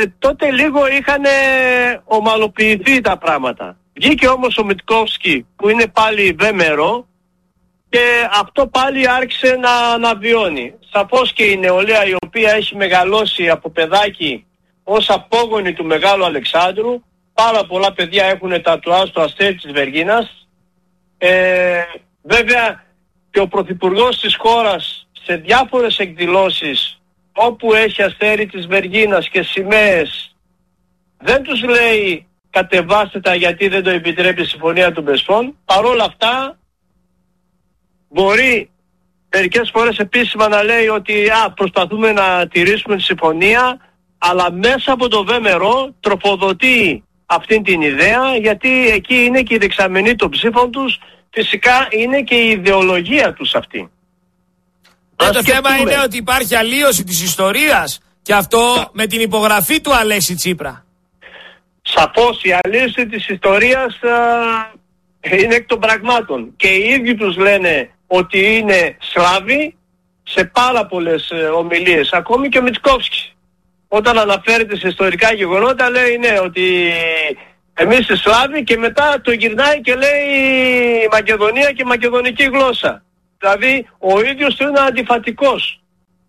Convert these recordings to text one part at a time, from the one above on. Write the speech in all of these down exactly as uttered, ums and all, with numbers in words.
τότε λίγο είχαν ομαλοποιηθεί τα πράγματα. Βγήκε όμως ο Μιτκόφσκι που είναι πάλι βέμερο και αυτό πάλι άρχισε να αναβιώνει. Σαφώς και η νεολαία η οποία έχει μεγαλώσει από παιδάκι ως απόγονη του Μεγάλου Αλεξάνδρου, πάρα πολλά παιδιά έχουν τατουάζ το αστέρι της Βεργίνας. Ε, βέβαια και ο πρωθυπουργός της χώρας σε διάφορες εκδηλώσεις όπου έχει αστέρι της Βεργίνας και σημαίες δεν τους λέει κατεβάστε τα γιατί δεν το επιτρέπει η συμφωνία των Πρεσπών. Παρόλα αυτά μπορεί μερικές φορές επίσημα να λέει ότι α, προσπαθούμε να τηρήσουμε τη συμφωνία, αλλά μέσα από το βέμερο τροφοδοτεί αυτήν την ιδέα, γιατί εκεί είναι και η δεξαμενή των ψήφων τους, φυσικά είναι και η ιδεολογία τους αυτή. Ε, το θέμα είναι ότι υπάρχει αλλίωση της ιστορίας και αυτό με την υπογραφή του Αλέξη Τσίπρα. Σαφώς η αλλίωση της ιστορίας α, είναι εκ των πραγμάτων και οι ίδιοι τους λένε ότι είναι Σλάβοι σε πάρα πολλές ε, ομιλίες, ακόμη και ο Μιτσκόφσκι. Όταν αναφέρεται σε ιστορικά γεγονότα λέει ναι ότι εμείς οι Σλάβοι και μετά το γυρνάει και λέει Μακεδονία και μακεδονική γλώσσα. Δηλαδή ο ίδιος του είναι αντιφατικός.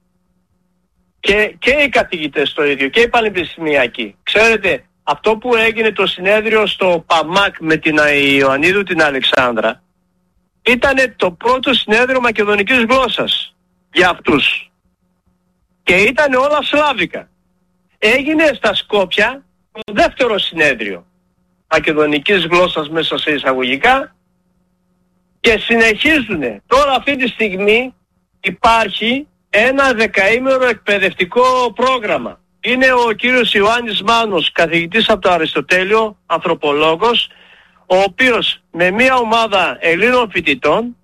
Και, και οι καθηγητές το ίδιο και οι πανεπιστημιακοί. Ξέρετε, αυτό που έγινε το συνέδριο στο ΠΑΜΑΚ με την Ιωαννίδου την Αλεξάνδρα ήταν το πρώτο συνέδριο μακεδονικής γλώσσας για αυτούς. Και ήταν όλα σλάβικα. Έγινε στα Σκόπια το δεύτερο συνέδριο μακεδονικής γλώσσας μέσα σε εισαγωγικά και συνεχίζουνε. Τώρα αυτή τη στιγμή υπάρχει ένα δεκαήμερο εκπαιδευτικό πρόγραμμα. Είναι ο κύριος Ιωάννης Μάνος, καθηγητής από το Αριστοτέλειο, ανθρωπολόγος, ο οποίος με μια ομάδα Ελλήνων φοιτητών,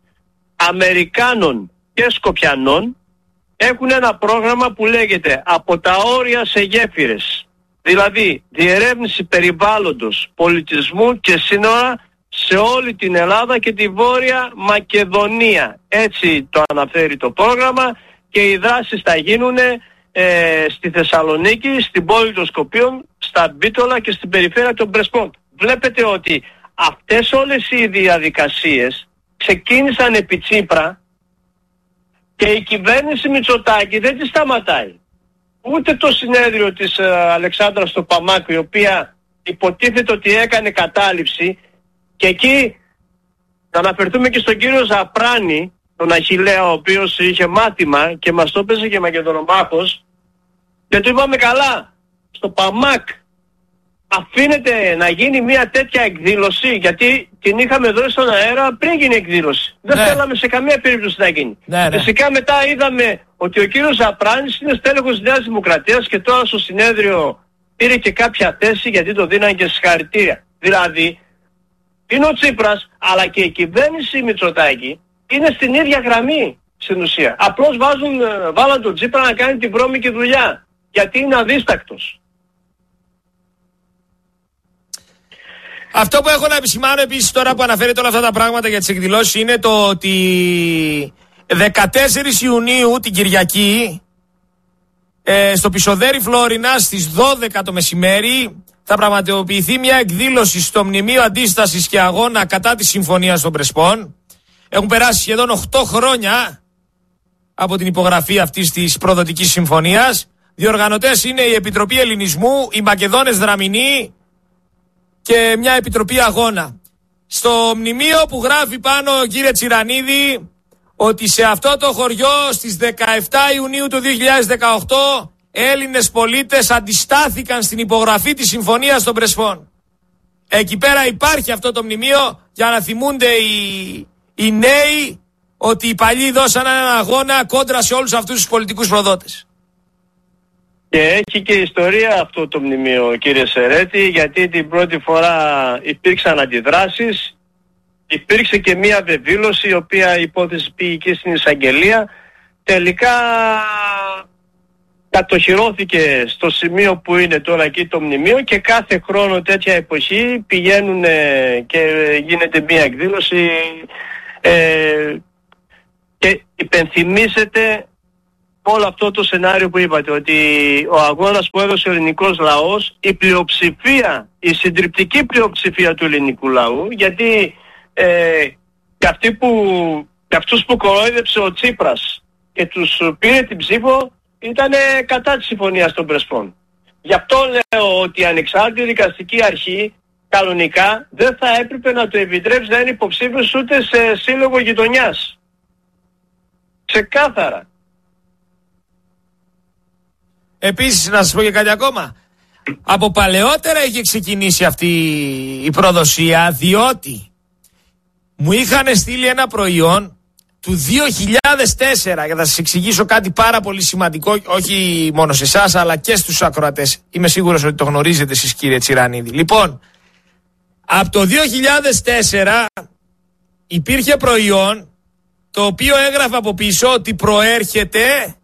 Αμερικάνων και Σκοπιανών έχουν ένα πρόγραμμα που λέγεται «Από τα όρια σε γέφυρες». Δηλαδή διερεύνηση περιβάλλοντος, πολιτισμού και σύνορα σε όλη την Ελλάδα και τη Βόρεια Μακεδονία. Έτσι το αναφέρει το πρόγραμμα και οι δράσεις θα γίνουν ε, στη Θεσσαλονίκη, στην πόλη των Σκοπίων, στα Μπίτολα και στην περιφέρεια των Πρεσπών. Βλέπετε ότι αυτές όλες οι διαδικασίες ξεκίνησαν επί Τσίπρα και η κυβέρνηση Μητσοτάκη δεν τη σταματάει. Ούτε το συνέδριο της ε, Αλεξάνδρας στο ΠΑΜΑΚ, η οποία υποτίθεται ότι έκανε κατάληψη, και εκεί να αναφερθούμε και στον κύριο Ζαπράνη, τον Αχιλλέα, ο οποίος είχε μάθημα και μας το έπαιζε και μακεδονομάχος, και του είπαμε καλά, στο ΠΑΜΑΚ αφήνεται να γίνει μια τέτοια εκδήλωση, γιατί την είχαμε δώσει στον αέρα πριν γίνει εκδήλωση. Δεν ναι. θέλαμε σε καμία περίπτωση να γίνει. Ναι, ναι. Φυσικά μετά είδαμε ότι ο κύριος Ζαπράνης είναι στέλεχος της Νέας Δημοκρατίας και τώρα στο συνέδριο πήρε και κάποια θέση γιατί το δίνανε και συγχαρητήρια. Δηλαδή είναι ο Τσίπρας αλλά και η κυβέρνηση Μητσοτάκη είναι στην ίδια γραμμή στην ουσία. Απλώς βάζουν, βάλαν τον Τσίπρα να κάνει την βρώμικη δουλειά γιατί είναι αδίστακτος. Αυτό που έχω να επισημάνω επίσης τώρα που αναφέρετε όλα αυτά τα πράγματα για τις εκδηλώσεις είναι το ότι δεκατέσσερις Ιουνίου την Κυριακή ε, στο Πισοδέρι Φλόρινα στις δώδεκα το μεσημέρι θα πραγματοποιηθεί μια εκδήλωση στο Μνημείο Αντίστασης και Αγώνα κατά της Συμφωνίας των Πρεσπών. Έχουν περάσει σχεδόν οκτώ χρόνια από την υπογραφή αυτής της προδοτικής συμφωνίας. Διοργανωτές είναι η Επιτροπή Ελληνισμού, οι Μακεδόνες Δραμηνοί και μια Επιτροπή Αγώνα. Στο μνημείο που γράφει πάνω, κύριε Τσιρανίδη, ότι σε αυτό το χωριό στις δεκαεπτά Ιουνίου του δύο χιλιάδες δεκαοκτώ Έλληνες πολίτες αντιστάθηκαν στην υπογραφή της Συμφωνίας των Πρεσπών. Εκεί πέρα υπάρχει αυτό το μνημείο για να θυμούνται οι, οι νέοι ότι οι παλιοί δώσαν έναν αγώνα κόντρα σε όλους αυτούς τους πολιτικούς προδότες. Και έχει και ιστορία αυτό το μνημείο, κύριε Σερέτη, γιατί την πρώτη φορά υπήρξαν αντιδράσεις, υπήρξε και μία βεβήλωση, η οποία η υπόθεση πήγε και στην εισαγγελία. Τελικά κατοχυρώθηκε στο σημείο που είναι τώρα εκεί το μνημείο και κάθε χρόνο τέτοια εποχή πηγαίνουν και γίνεται μία εκδήλωση ε, και υπενθυμίζεται όλο αυτό το σενάριο που είπατε, ότι ο αγώνας που έδωσε ο ελληνικός λαός, η πλειοψηφία, η συντριπτική πλειοψηφία του ελληνικού λαού, γιατί ε, και αυτοί που, και αυτούς που κορόιδεψε ο Τσίπρας και τους πήρε την ψήφο, ήταν κατά της συμφωνίας των Πρεσπών. Γι' αυτό λέω ότι η ανεξάρτητη δικαστική αρχή κανονικά δεν θα έπρεπε να το επιτρέψει να είναι υποψήφιος ούτε σε σύλλογο γειτονιάς. Ξεκάθαρα. Επίσης να σας πω και κάτι ακόμα. Από παλαιότερα είχε ξεκινήσει αυτή η προδοσία, διότι μου είχαν στείλει ένα προϊόν του δύο χιλιάδες τέσσερα, και θα σας εξηγήσω κάτι πάρα πολύ σημαντικό, όχι μόνο σε εσάς αλλά και στους ακροατές. Είμαι σίγουρος ότι το γνωρίζετε εσείς, κύριε Τσιρανίδη. Λοιπόν, από το δύο χιλιάδες τέσσερα υπήρχε προϊόν το οποίο έγραφε από πίσω ότι προέρχεται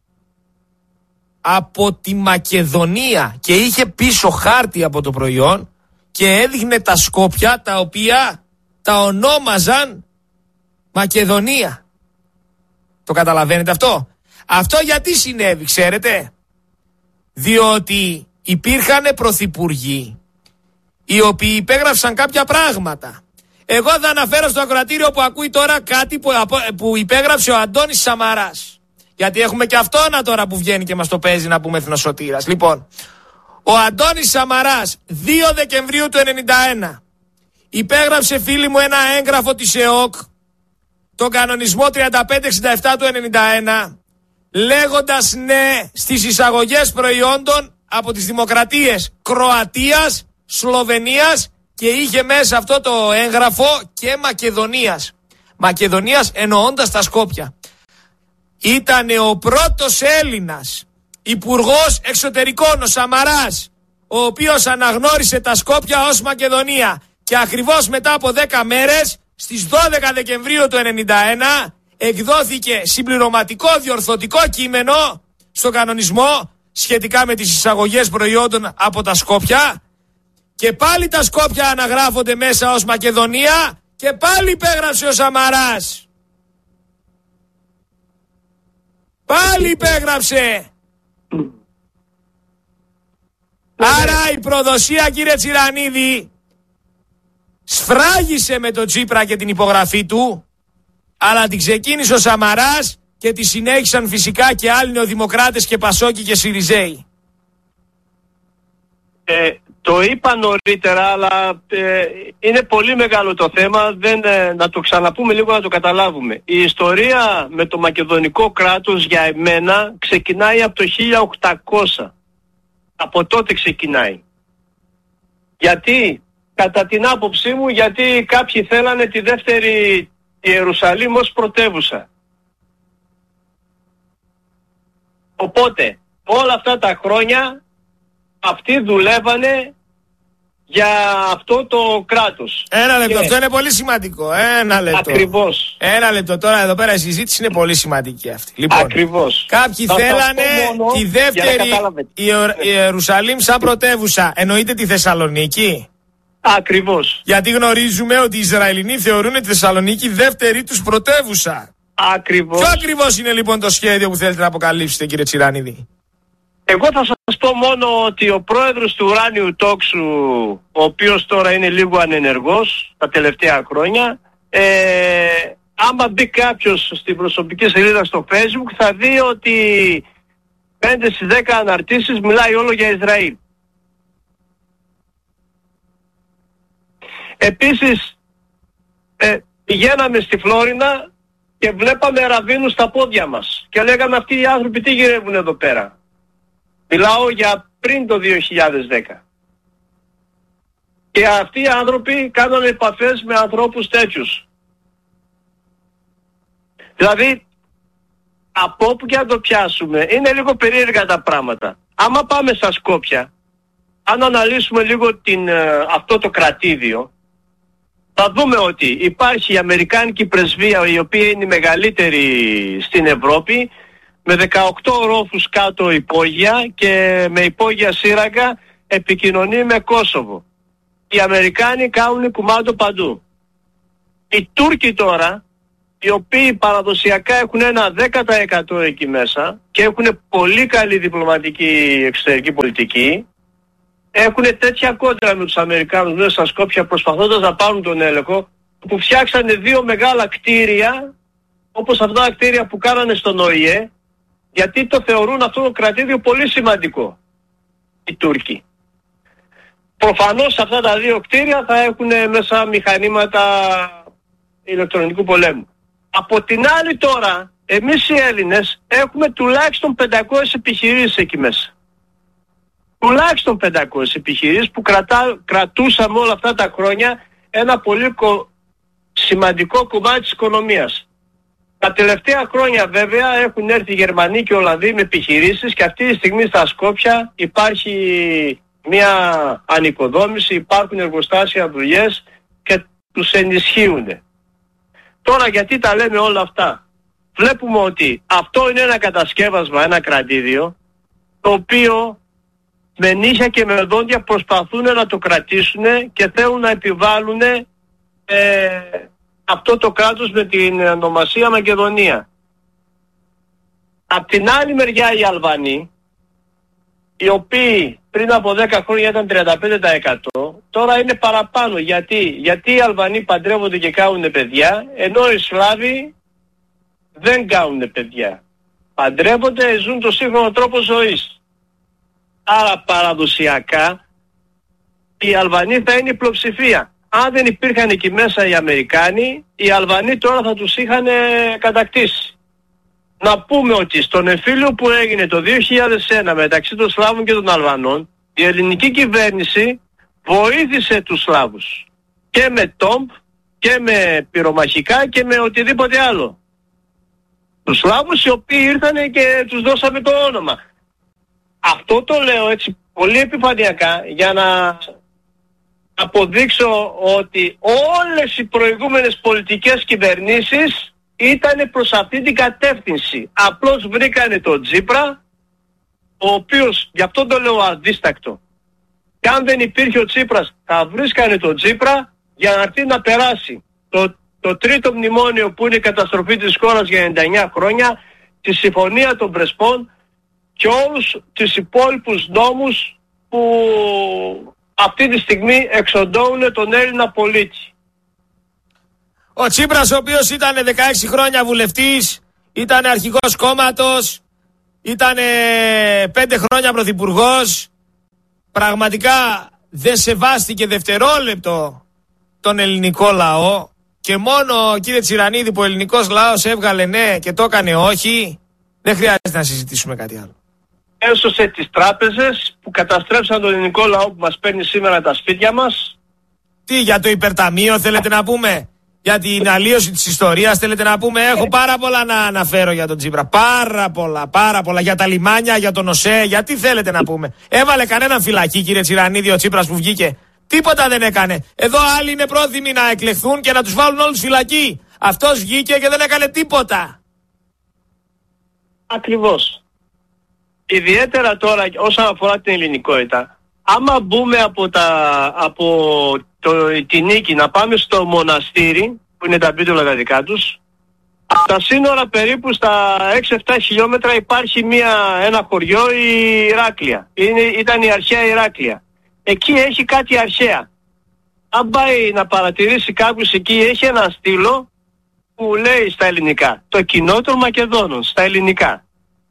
από τη Μακεδονία και είχε πίσω χάρτη από το προϊόν και έδειχνε τα Σκόπια τα οποία τα ονόμαζαν Μακεδονία. Το καταλαβαίνετε αυτό? Αυτό γιατί συνέβη, ξέρετε? Διότι υπήρχαν πρωθυπουργοί οι οποίοι υπέγραψαν κάποια πράγματα. Εγώ θα αναφέρω στο ακροατήριο που ακούει τώρα κάτι που, που υπέγραψε ο Αντώνης Σαμαράς. Γιατί έχουμε και αυτόνα τώρα που βγαίνει και μας το παίζει να πούμε εθνοσωτήρας. Λοιπόν, ο Αντώνης Σαμαράς δύο Δεκεμβρίου του ενενήντα ένα υπέγραψε, φίλοι μου, ένα έγγραφο της ΕΟΚ, τον κανονισμό τριάντα πέντε εξήντα επτά του ενενήντα ένα, λέγοντας ναι στις εισαγωγές προϊόντων από τις δημοκρατίες Κροατίας, Σλοβενίας και είχε μέσα αυτό το έγγραφο και Μακεδονίας. Μακεδονίας εννοώντας τα Σκόπια. Ήτανε ο πρώτος Έλληνας υπουργός εξωτερικών, ο Σαμαράς, ο οποίος αναγνώρισε τα Σκόπια ως Μακεδονία. Και ακριβώς μετά από δέκα μέρες, στις δώδεκα Δεκεμβρίου του ενενήντα ένα, εκδόθηκε συμπληρωματικό διορθωτικό κείμενο στο κανονισμό σχετικά με τις εισαγωγές προϊόντων από τα Σκόπια. Και πάλι τα Σκόπια αναγράφονται μέσα ως Μακεδονία και πάλι υπέγραψε ο Σαμαράς. Πάλι υπέγραψε. Άρα η προδοσία, κύριε Τσιρανίδη, σφράγισε με τον Τσίπρα και την υπογραφή του, αλλά την ξεκίνησε ο Σαμαράς και τη συνέχισαν φυσικά και άλλοι νεοδημοκράτες και Πασόκοι και Σιριζέοι. Ε, το είπα νωρίτερα, αλλά ε, είναι πολύ μεγάλο το θέμα, δεν, ε, να το ξαναπούμε λίγο να το καταλάβουμε. Η ιστορία με το μακεδονικό κράτος για εμένα ξεκινάει από το χίλια οκτακόσια. Από τότε ξεκινάει. Γιατί, κατά την άποψή μου, γιατί κάποιοι θέλανε τη δεύτερη Ιερουσαλήμ ως πρωτεύουσα. Οπότε, όλα αυτά τα χρόνια αυτοί δουλεύανε για αυτό το κράτος. Ένα λεπτό, και... αυτό είναι πολύ σημαντικό. Ένα λεπτό. Ακριβώς. Ένα λεπτό, τώρα εδώ πέρα η συζήτηση είναι πολύ σημαντική αυτή. Λοιπόν, ακριβώς. Κάποιοι θα θέλανε τη δεύτερη Ιερουσαλήμ σαν πρωτεύουσα. Εννοείται τη Θεσσαλονίκη. Ακριβώς. Γιατί γνωρίζουμε ότι οι Ισραηλινοί θεωρούν τη Θεσσαλονίκη δεύτερη τους πρωτεύουσα. Ακριβώς. Ποιο ακριβώς είναι λοιπόν το σχέδιο που θέλετε να αποκαλύψετε, κύριε Τσιρανίδη? Εγώ θα σας πω μόνο ότι ο πρόεδρος του Ουράνιου Τόξου, ο οποίος τώρα είναι λίγο ανενεργός τα τελευταία χρόνια, ε, άμα μπει κάποιος στην προσωπική σελίδα στο Facebook θα δει ότι πέντε στις δέκα αναρτήσεις μιλάει όλο για Ισραήλ. Επίσης ε, πηγαίναμε στη Φλόρινα και βλέπαμε ραβίνους στα πόδια μας και λέγαμε αυτοί οι άνθρωποι τι γυρεύουν εδώ πέρα. Μιλάω για πριν το δύο χιλιάδες δέκα. Και αυτοί οι άνθρωποι κάνανε επαφές με ανθρώπους τέτοιους. Δηλαδή, από όπου και να το πιάσουμε, είναι λίγο περίεργα τα πράγματα. Άμα πάμε στα Σκόπια, αν αναλύσουμε λίγο την, αυτό το κρατήδιο, θα δούμε ότι υπάρχει η Αμερικάνικη πρεσβεία, η οποία είναι η μεγαλύτερη στην Ευρώπη, με δεκαοκτώ ορόφους κάτω υπόγεια και με υπόγεια σύραγγα επικοινωνεί με Κόσοβο. Οι Αμερικάνοι κάνουν κουμάντο παντού. Οι Τούρκοι τώρα οι οποίοι παραδοσιακά έχουν ένα δέκα τοις εκατό εκεί μέσα και έχουν πολύ καλή διπλωματική εξωτερική πολιτική, έχουν τέτοια κόντρα με τους Αμερικάνους μέσα στα Σκόπια προσπαθώντας να πάρουν τον έλεγχο, που φτιάξανε δύο μεγάλα κτίρια, όπως αυτά τα κτίρια που κάνανε στον Ο Η Ε, γιατί το θεωρούν αυτό το κρατήδιο πολύ σημαντικό οι Τούρκοι. Προφανώς σε αυτά τα δύο κτίρια θα έχουν μέσα μηχανήματα ηλεκτρονικού πολέμου. Από την άλλη τώρα, εμείς οι Έλληνες έχουμε τουλάχιστον πεντακόσιες επιχειρήσεις εκεί μέσα. Τουλάχιστον πεντακόσιες επιχειρήσεις που κρατά, κρατούσαμε όλα αυτά τα χρόνια ένα πολύ κο, σημαντικό κομμάτι της οικονομίας. Τα τελευταία χρόνια βέβαια έχουν έρθει οι Γερμανοί και οι Ολλανδοί με επιχειρήσεις και αυτή τη στιγμή στα Σκόπια υπάρχει μια ανοικοδόμηση, υπάρχουν εργοστάσια, δουλειές και τους ενισχύουν. Τώρα γιατί τα λέμε όλα αυτά? Βλέπουμε ότι αυτό είναι ένα κατασκεύασμα, ένα κρατήδιο, το οποίο με νύχια και με δόντια προσπαθούν να το κρατήσουν και θέλουν να επιβάλλουν ε, αυτό το κράτος με την ονομασία Μακεδονία. Απ' την άλλη μεριά οι Αλβανοί, οι οποίοι πριν από δέκα χρόνια ήταν τριάντα πέντε τοις εκατό, τώρα είναι παραπάνω. Γιατί, Γιατί οι Αλβανοί παντρεύονται και κάνουν παιδιά, ενώ οι Σλάβοι δεν κάνουν παιδιά. Παντρεύονται, ζουν το σύγχρονο τρόπο ζωής. Άρα παραδοσιακά οι Αλβανοί θα είναι η πλειοψηφία. Αν δεν υπήρχαν εκεί μέσα οι Αμερικάνοι, οι Αλβανοί τώρα θα τους είχαν κατακτήσει. Να πούμε ότι στον εμφύλιο που έγινε το δύο χιλιάδες ένα μεταξύ των Σλάβων και των Αλβανών, η ελληνική κυβέρνηση βοήθησε τους Σλάβους και με τόμπ και με πυρομαχικά και με οτιδήποτε άλλο. Τους Σλάβους οι οποίοι ήρθαν και τους δώσαμε το όνομα. Αυτό το λέω έτσι πολύ επιφανειακά για να αποδείξω ότι όλες οι προηγούμενες πολιτικές κυβερνήσεις ήταν προς αυτή την κατεύθυνση. Απλώς βρήκανε τον Τσίπρα, ο οποίος, γι' αυτό το λέω αντίστακτο, και αν δεν υπήρχε ο Τσίπρας θα βρίσκανε τον Τσίπρα για να έρθει να περάσει το, το τρίτο μνημόνιο που είναι η καταστροφή της χώρας για ενενήντα εννιά χρόνια, τη συμφωνία των Πρεσπών και όλους τους υπόλοιπους νόμους που αυτή τη στιγμή εξοντώουν τον Έλληνα πολίτη. Ο Τσίπρας, ο οποίος ήταν δεκαέξι χρόνια βουλευτής, ήταν αρχηγός κόμματος, ήταν πέντε χρόνια πρωθυπουργός, πραγματικά δεν σεβάστηκε δευτερόλεπτο τον ελληνικό λαό και μόνο, κύριε Τσιρανίδη, που ο ελληνικός λαός έβγαλε ναι και το έκανε όχι, δεν χρειάζεται να συζητήσουμε κάτι άλλο. Έσωσε τις τράπεζες που καταστρέψαν τον ελληνικό λαό που μας παίρνει σήμερα τα σπίτια μας. Τι, για το υπερταμείο θέλετε να πούμε? Για την αλλίωση της ιστορίας θέλετε να πούμε? Έχω πάρα πολλά να αναφέρω για τον Τσίπρα. Πάρα πολλά, πάρα πολλά. Για τα λιμάνια, για τον ΟΣΕ, γιατί θέλετε να πούμε? Έβαλε κανέναν φυλακή, κύριε Τσιρανίδη, ο Τσίπρας που βγήκε? Τίποτα δεν έκανε. Εδώ άλλοι είναι πρόθυμοι να εκλεχθούν και να τους βάλουν όλους φυλακή. Αυτός βγήκε και δεν έκανε τίποτα. Ακριβώς. Ιδιαίτερα τώρα όσον αφορά την ελληνικότητα, άμα μπούμε από, τα, από το, τη νίκη να πάμε στο μοναστήρι, που είναι τα πίτολα τα δικά τους, από τα σύνορα περίπου στα έξι εφτά χιλιόμετρα υπάρχει μια, ένα χωριό, η Ηράκλεια. Είναι, ήταν η αρχαία Ηράκλεια. Εκεί έχει κάτι αρχαία. Αν πάει να παρατηρήσει κάποιος εκεί, έχει ένα στήλο που λέει στα ελληνικά, το κοινό των Μακεδόνων, στα ελληνικά.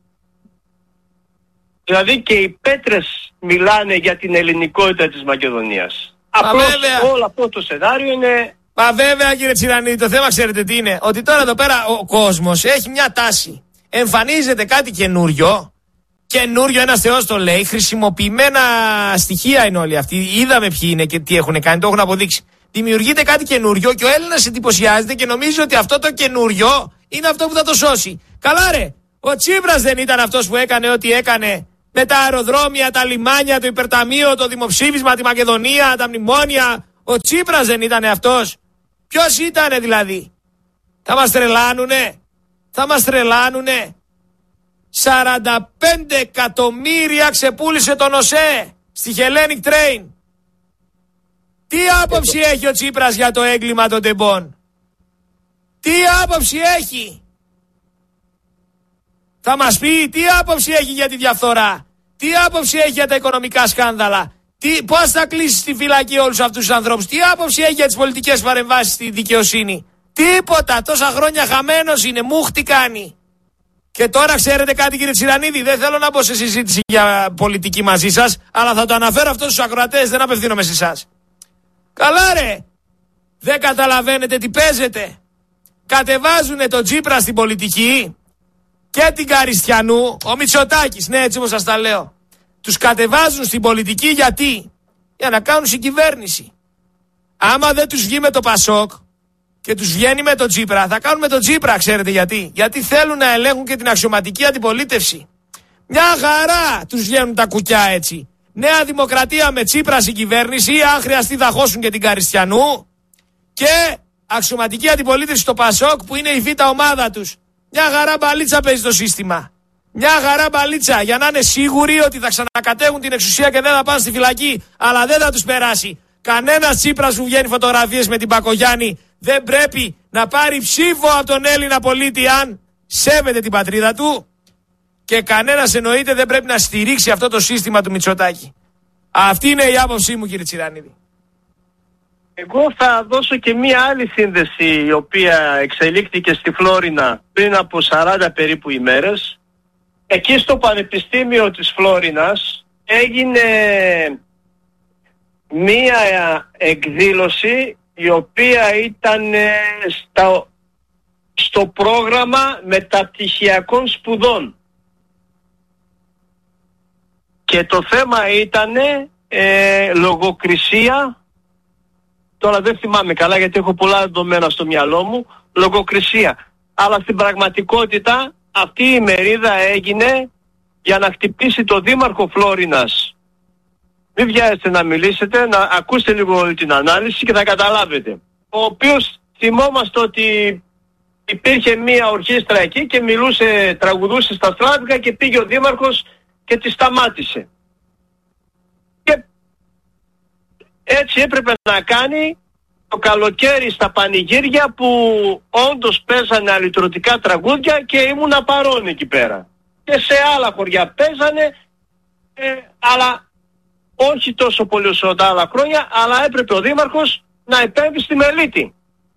Δηλαδή και οι πέτρες μιλάνε για την ελληνικότητα της Μακεδονίας. Απλώς όλο αυτό το σενάριο είναι... Μα βέβαια, κύριε Τσιρανίδη, το θέμα ξέρετε τι είναι? Ότι τώρα εδώ πέρα ο κόσμος έχει μια τάση. Εμφανίζεται κάτι καινούριο. Καινούριο, ένας θεός το λέει. Χρησιμοποιημένα στοιχεία είναι όλοι αυτοί. Είδαμε ποιοι είναι και τι έχουν κάνει, το έχουν αποδείξει. Δημιουργείται κάτι καινούριο και ο Έλληνας εντυπωσιάζεται και νομίζει ότι αυτό το καινούριο είναι αυτό που θα το σώσει. Καλά ρε, ο Τσίπρας δεν ήταν αυτός που έκανε ό,τι έκανε με τα αεροδρόμια, τα λιμάνια, το υπερταμείο, το δημοψήφισμα, τη Μακεδονία, τα μνημόνια? Ο Τσίπρας δεν ήταν αυτός? Ποιος ήτανε δηλαδή? Θα μας τρελάνουνε? Θα μας τρελάνουνε? σαράντα πέντε εκατομμύρια ξεπούλησε τον ΟΣΕ στη Hellenic Train. Τι άποψη έχει ο Τσίπρας για το έγκλημα των τεμπών? Τι άποψη έχει? Θα μας πει τι άποψη έχει για τη διαφθορά? Τι άποψη έχει για τα οικονομικά σκάνδαλα? Τι, πώς θα κλείσει στη φυλακή όλους αυτούς τους ανθρώπους? Τι άποψη έχει για τις πολιτικές παρεμβάσεις στη δικαιοσύνη? Τίποτα. Τόσα χρόνια χαμένος είναι. Μούχτη κάνει. Και τώρα ξέρετε κάτι, κύριε Τσιρανίδη, δεν θέλω να μπω σε συζήτηση για πολιτική μαζί σας, αλλά θα το αναφέρω αυτό στους ακροατές, δεν απευθύνομαι σε εσάς. Καλά ρε. Δεν καταλαβαίνετε τι παίζετε? Κατεβάζουνε τον Τσίπρα στην πολιτική και την Καριστιανού, ο Μητσοτάκης, ναι, έτσι όπως σας τα λέω. Τους κατεβάζουν στην πολιτική γιατί? Για να κάνουν συγκυβέρνηση. Άμα δεν τους βγει με το Πασόκ και τους βγαίνει με τον Τσίπρα, θα κάνουν με τον Τσίπρα, ξέρετε γιατί? Γιατί θέλουν να ελέγχουν και την αξιωματική αντιπολίτευση. Μια χαρά τους βγαίνουν τα κουκιά έτσι. Νέα Δημοκρατία με Τσίπρα συγκυβέρνηση, αν χρειαστεί θα χώσουν και την Καριστιανού, και αξιωματική αντιπολίτευση στο Πασόκ που είναι η β' ομάδα τους. Μια χαρά μπαλίτσα παίζει το σύστημα. Μια χαρά μπαλίτσα για να είναι σίγουροι ότι θα ξανακατέχουν την εξουσία και δεν θα πάνε στη φυλακή. Αλλά δεν θα τους περάσει. Κανένας Τσίπρας που βγαίνει φωτογραφίες με την Πακογιάννη δεν πρέπει να πάρει ψήφο από τον Έλληνα πολίτη αν σέβεται την πατρίδα του. Και κανένας εννοείται δεν πρέπει να στηρίξει αυτό το σύστημα του Μητσοτάκη. Αυτή είναι η άποψή μου, κύριε Τσιρανίδη. Εγώ θα δώσω και μία άλλη σύνδεση η οποία εξελίχθηκε στη Φλόρινα πριν από σαράντα περίπου ημέρες. Εκεί στο Πανεπιστήμιο της Φλόρινας έγινε μία εκδήλωση η οποία ήταν στα, στο πρόγραμμα μεταπτυχιακών σπουδών. Και το θέμα ήταν ε, λογοκρισία. Τώρα δεν θυμάμαι καλά γιατί έχω πολλά δεδομένα στο μυαλό μου. Λογοκρισία. Αλλά στην πραγματικότητα αυτή η ημερίδα έγινε για να χτυπήσει το δήμαρχο Φλόρινας. Μην βιάζεστε να μιλήσετε, να ακούσετε λίγο την ανάλυση και θα καταλάβετε. Ο οποίος θυμόμαστε ότι υπήρχε μία ορχήστρα εκεί και μιλούσε, τραγουδούσε στα στράτικα και πήγε ο δήμαρχος και τη σταμάτησε. Και έτσι έπρεπε να κάνει το καλοκαίρι στα πανηγύρια που όντως παίζανε αλυτρωτικά τραγούδια και ήμουν παρόν εκεί πέρα. Και σε άλλα χωριά παίζανε, ε, αλλά όχι τόσο πολύ όσο τα άλλα χρόνια, αλλά έπρεπε ο δήμαρχος να επέμβει στη μελίτη.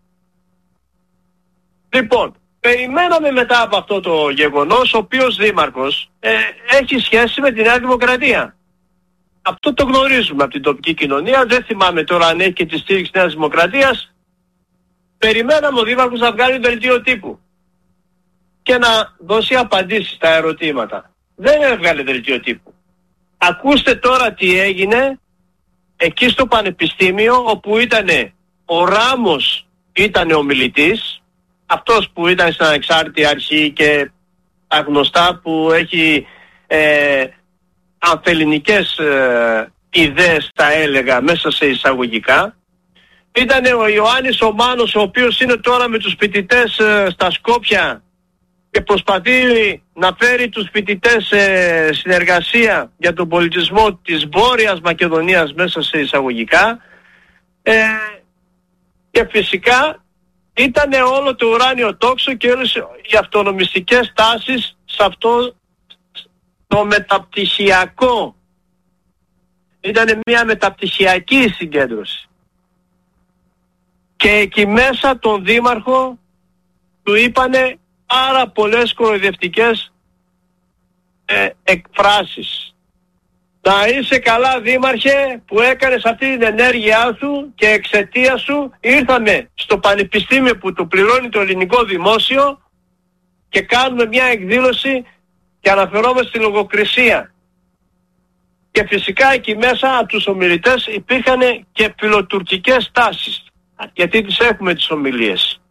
Λοιπόν, περιμέναμε μετά από αυτό το γεγονός, ο οποίος δήμαρχος ε, έχει σχέση με τη Νέα Δημοκρατία. Αυτό το γνωρίζουμε από την τοπική κοινωνία, δεν θυμάμαι τώρα αν έχει και τη στήριξη της Νέας Δημοκρατίας. Περιμέναμε ο δήμαρχος να βγάλει δελτίο τύπου και να δώσει απαντήσεις στα ερωτήματα. Δεν έβγαλε δελτίο τύπου. Ακούστε τώρα τι έγινε εκεί στο Πανεπιστήμιο, όπου ήταν ο Ράμος, ήταν ο μιλητής, αυτός που ήταν στην ανεξάρτητη αρχή και τα γνωστά που έχει ε, ανθελληνικές ε, ιδέες, τα έλεγα μέσα σε εισαγωγικά. Ήταν ο Ιωάννης ο Μάνος, ο οποίος είναι τώρα με τους φοιτητές ε, στα Σκόπια και προσπαθεί να φέρει τους φοιτητές σε συνεργασία για τον πολιτισμό της Βόρειας Μακεδονίας μέσα σε εισαγωγικά. Ε, και φυσικά ήταν όλο το ουράνιο τόξο και όλες οι αυτονομιστικές τάσεις σε αυτό το μεταπτυχιακό. Ήταν μια μεταπτυχιακή συγκέντρωση. Και εκεί μέσα τον δήμαρχο του είπανε πάρα πολλές κοροϊδευτικές ε, εκφράσεις. Να είσαι καλά δήμαρχε που έκανες αυτή την ενέργειά σου και εξαιτία σου ήρθαμε στο πανεπιστήμιο που το πληρώνει το ελληνικό δημόσιο και κάνουμε μια εκδήλωση και αναφερόμαστε στη λογοκρισία. Και φυσικά εκεί μέσα από τους ομιλητές υπήρχαν και φιλοτουρκικές τάσεις, γιατί τις έχουμε τις ομιλίες.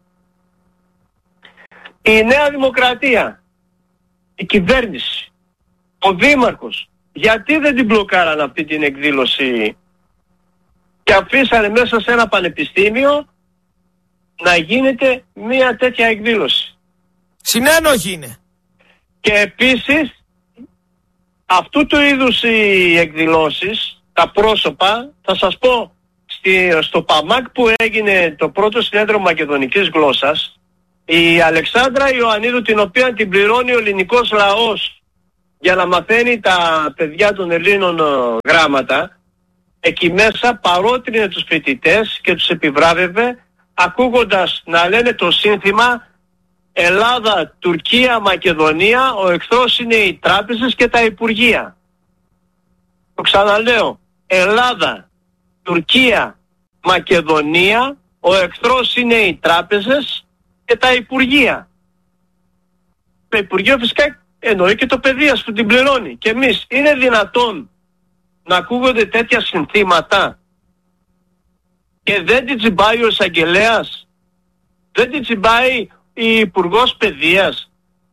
Η Νέα Δημοκρατία, η κυβέρνηση, ο δήμαρχος, γιατί δεν την μπλοκάραν αυτή την εκδήλωση και αφήσανε μέσα σε ένα πανεπιστήμιο να γίνεται μια τέτοια εκδήλωση? Συνένοχη είναι. Και επίσης αυτού του είδους οι εκδηλώσεις, τα πρόσωπα, θα σας πω στη, στο ΠΑΜΑΚ που έγινε το πρώτο συνέδριο μακεδονικής γλώσσας, Η Αλεξάνδρα Ιωαννίδου, την οποία την πληρώνει ο ελληνικός λαός για να μαθαίνει τα παιδιά των Ελλήνων γράμματα, εκεί μέσα παρότρινε τους φοιτητές και τους επιβράβευε ακούγοντας να λένε το σύνθημα Ελλάδα, Τουρκία, Μακεδονία, ο εχθρός είναι οι τράπεζες και τα υπουργεία. Το ξαναλέω, Ελλάδα, Τουρκία, Μακεδονία, ο εχθρός είναι οι τράπεζες και τα υπουργεία. Το Υπουργείο φυσικά εννοεί και το παιδείας που την πληρώνει. Και εμείς, είναι δυνατόν να ακούγονται τέτοια συνθήματα και δεν την τσιμπάει ο εισαγγελέας, δεν την τσιμπάει η Υπουργός Παιδείας?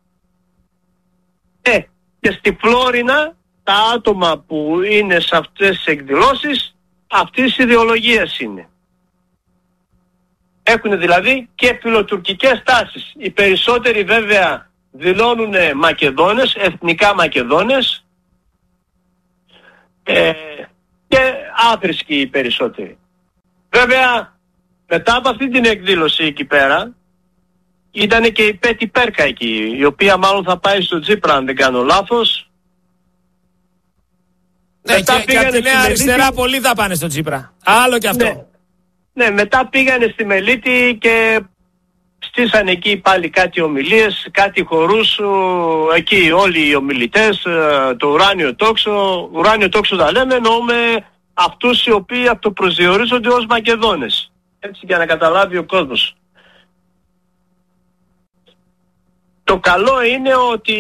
Ε, και στη Φλόρινα τα άτομα που είναι σε αυτές τις εκδηλώσεις αυτής της ιδεολογίας είναι. Έχουν δηλαδή και φιλοτουρκικές τάσεις. Οι περισσότεροι βέβαια δηλώνουν Μακεδόνες, εθνικά Μακεδόνες, ε, και άθρησκοι οι περισσότεροι. Βέβαια μετά από αυτή την εκδήλωση εκεί πέρα ήταν και η Πέτη Πέρκα εκεί, η οποία μάλλον θα πάει στο Τσίπρα αν δεν κάνω λάθος. Ναι, μετά και, και από τη Νέα Αριστερά Μελίτη... πολλοί θα πάνε στο Τσίπρα. Άλλο και αυτό. Ναι, ναι, μετά πήγανε στη Μελίτη και στήσανε εκεί πάλι κάτι ομιλίες, κάτι χορούς, εκεί όλοι οι ομιλητές, το ουράνιο τόξο. Ουράνιο τόξο τα λέμε, εννοούμε αυτούς οι οποίοι αυτοπροσδιορίζονται ως Μακεδόνες. Έτσι για να καταλάβει ο κόσμος. Το καλό είναι ότι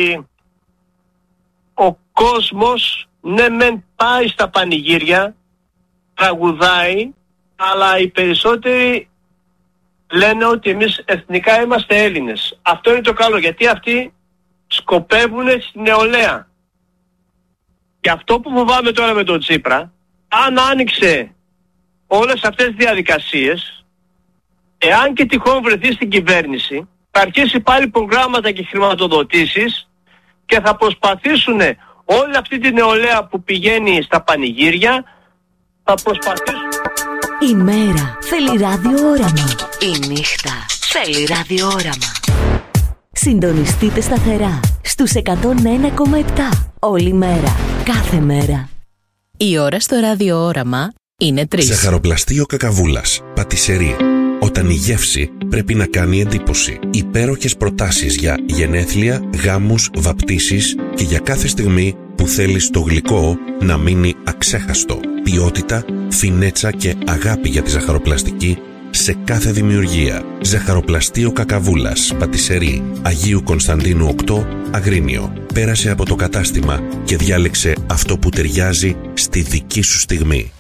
ο κόσμος ναι μεν πάει στα πανηγύρια, τραγουδάει, αλλά οι περισσότεροι λένε ότι εμείς εθνικά είμαστε Έλληνες. Αυτό είναι το καλό, γιατί αυτοί σκοπεύουν στη νεολαία. Και αυτό που φοβάμαι τώρα με τον Τσίπρα, αν άνοιξε όλες αυτές τις διαδικασίες, εάν και τυχόν βρεθεί στην κυβέρνηση, θα αρχίσει πάλι προγράμματα και χρηματοδοτήσεις και θα προσπαθήσουν όλη αυτή τη νεολαία που πηγαίνει στα πανηγύρια, θα προσπαθήσουν... Η μέρα θέλει ραδιόραμα. Η νύχτα θέλει ραδιόραμα. Συντονιστείτε σταθερά στους εκατόν ένα κόμμα επτά. Όλη μέρα, κάθε μέρα. Η ώρα στο ραδιόραμα είναι τρεις. Ζαχαροπλαστείο Κακαβούλας, πατησερί. Όταν η γεύση πρέπει να κάνει εντύπωση. Υπέροχες προτάσεις για γενέθλια, γάμους, βαπτίσεις και για κάθε στιγμή που θέλεις το γλυκό να μείνει αξέχαστο. Ποιότητα, φινέτσα και αγάπη για τη ζαχαροπλαστική σε κάθε δημιουργία. Ζαχαροπλαστείο Κακαβούλας, πατησερί, Αγίου Κωνσταντίνου οκτώ, Αγρίνιο. Πέρασε από το κατάστημα και διάλεξε αυτό που ταιριάζει στη δική σου στιγμή.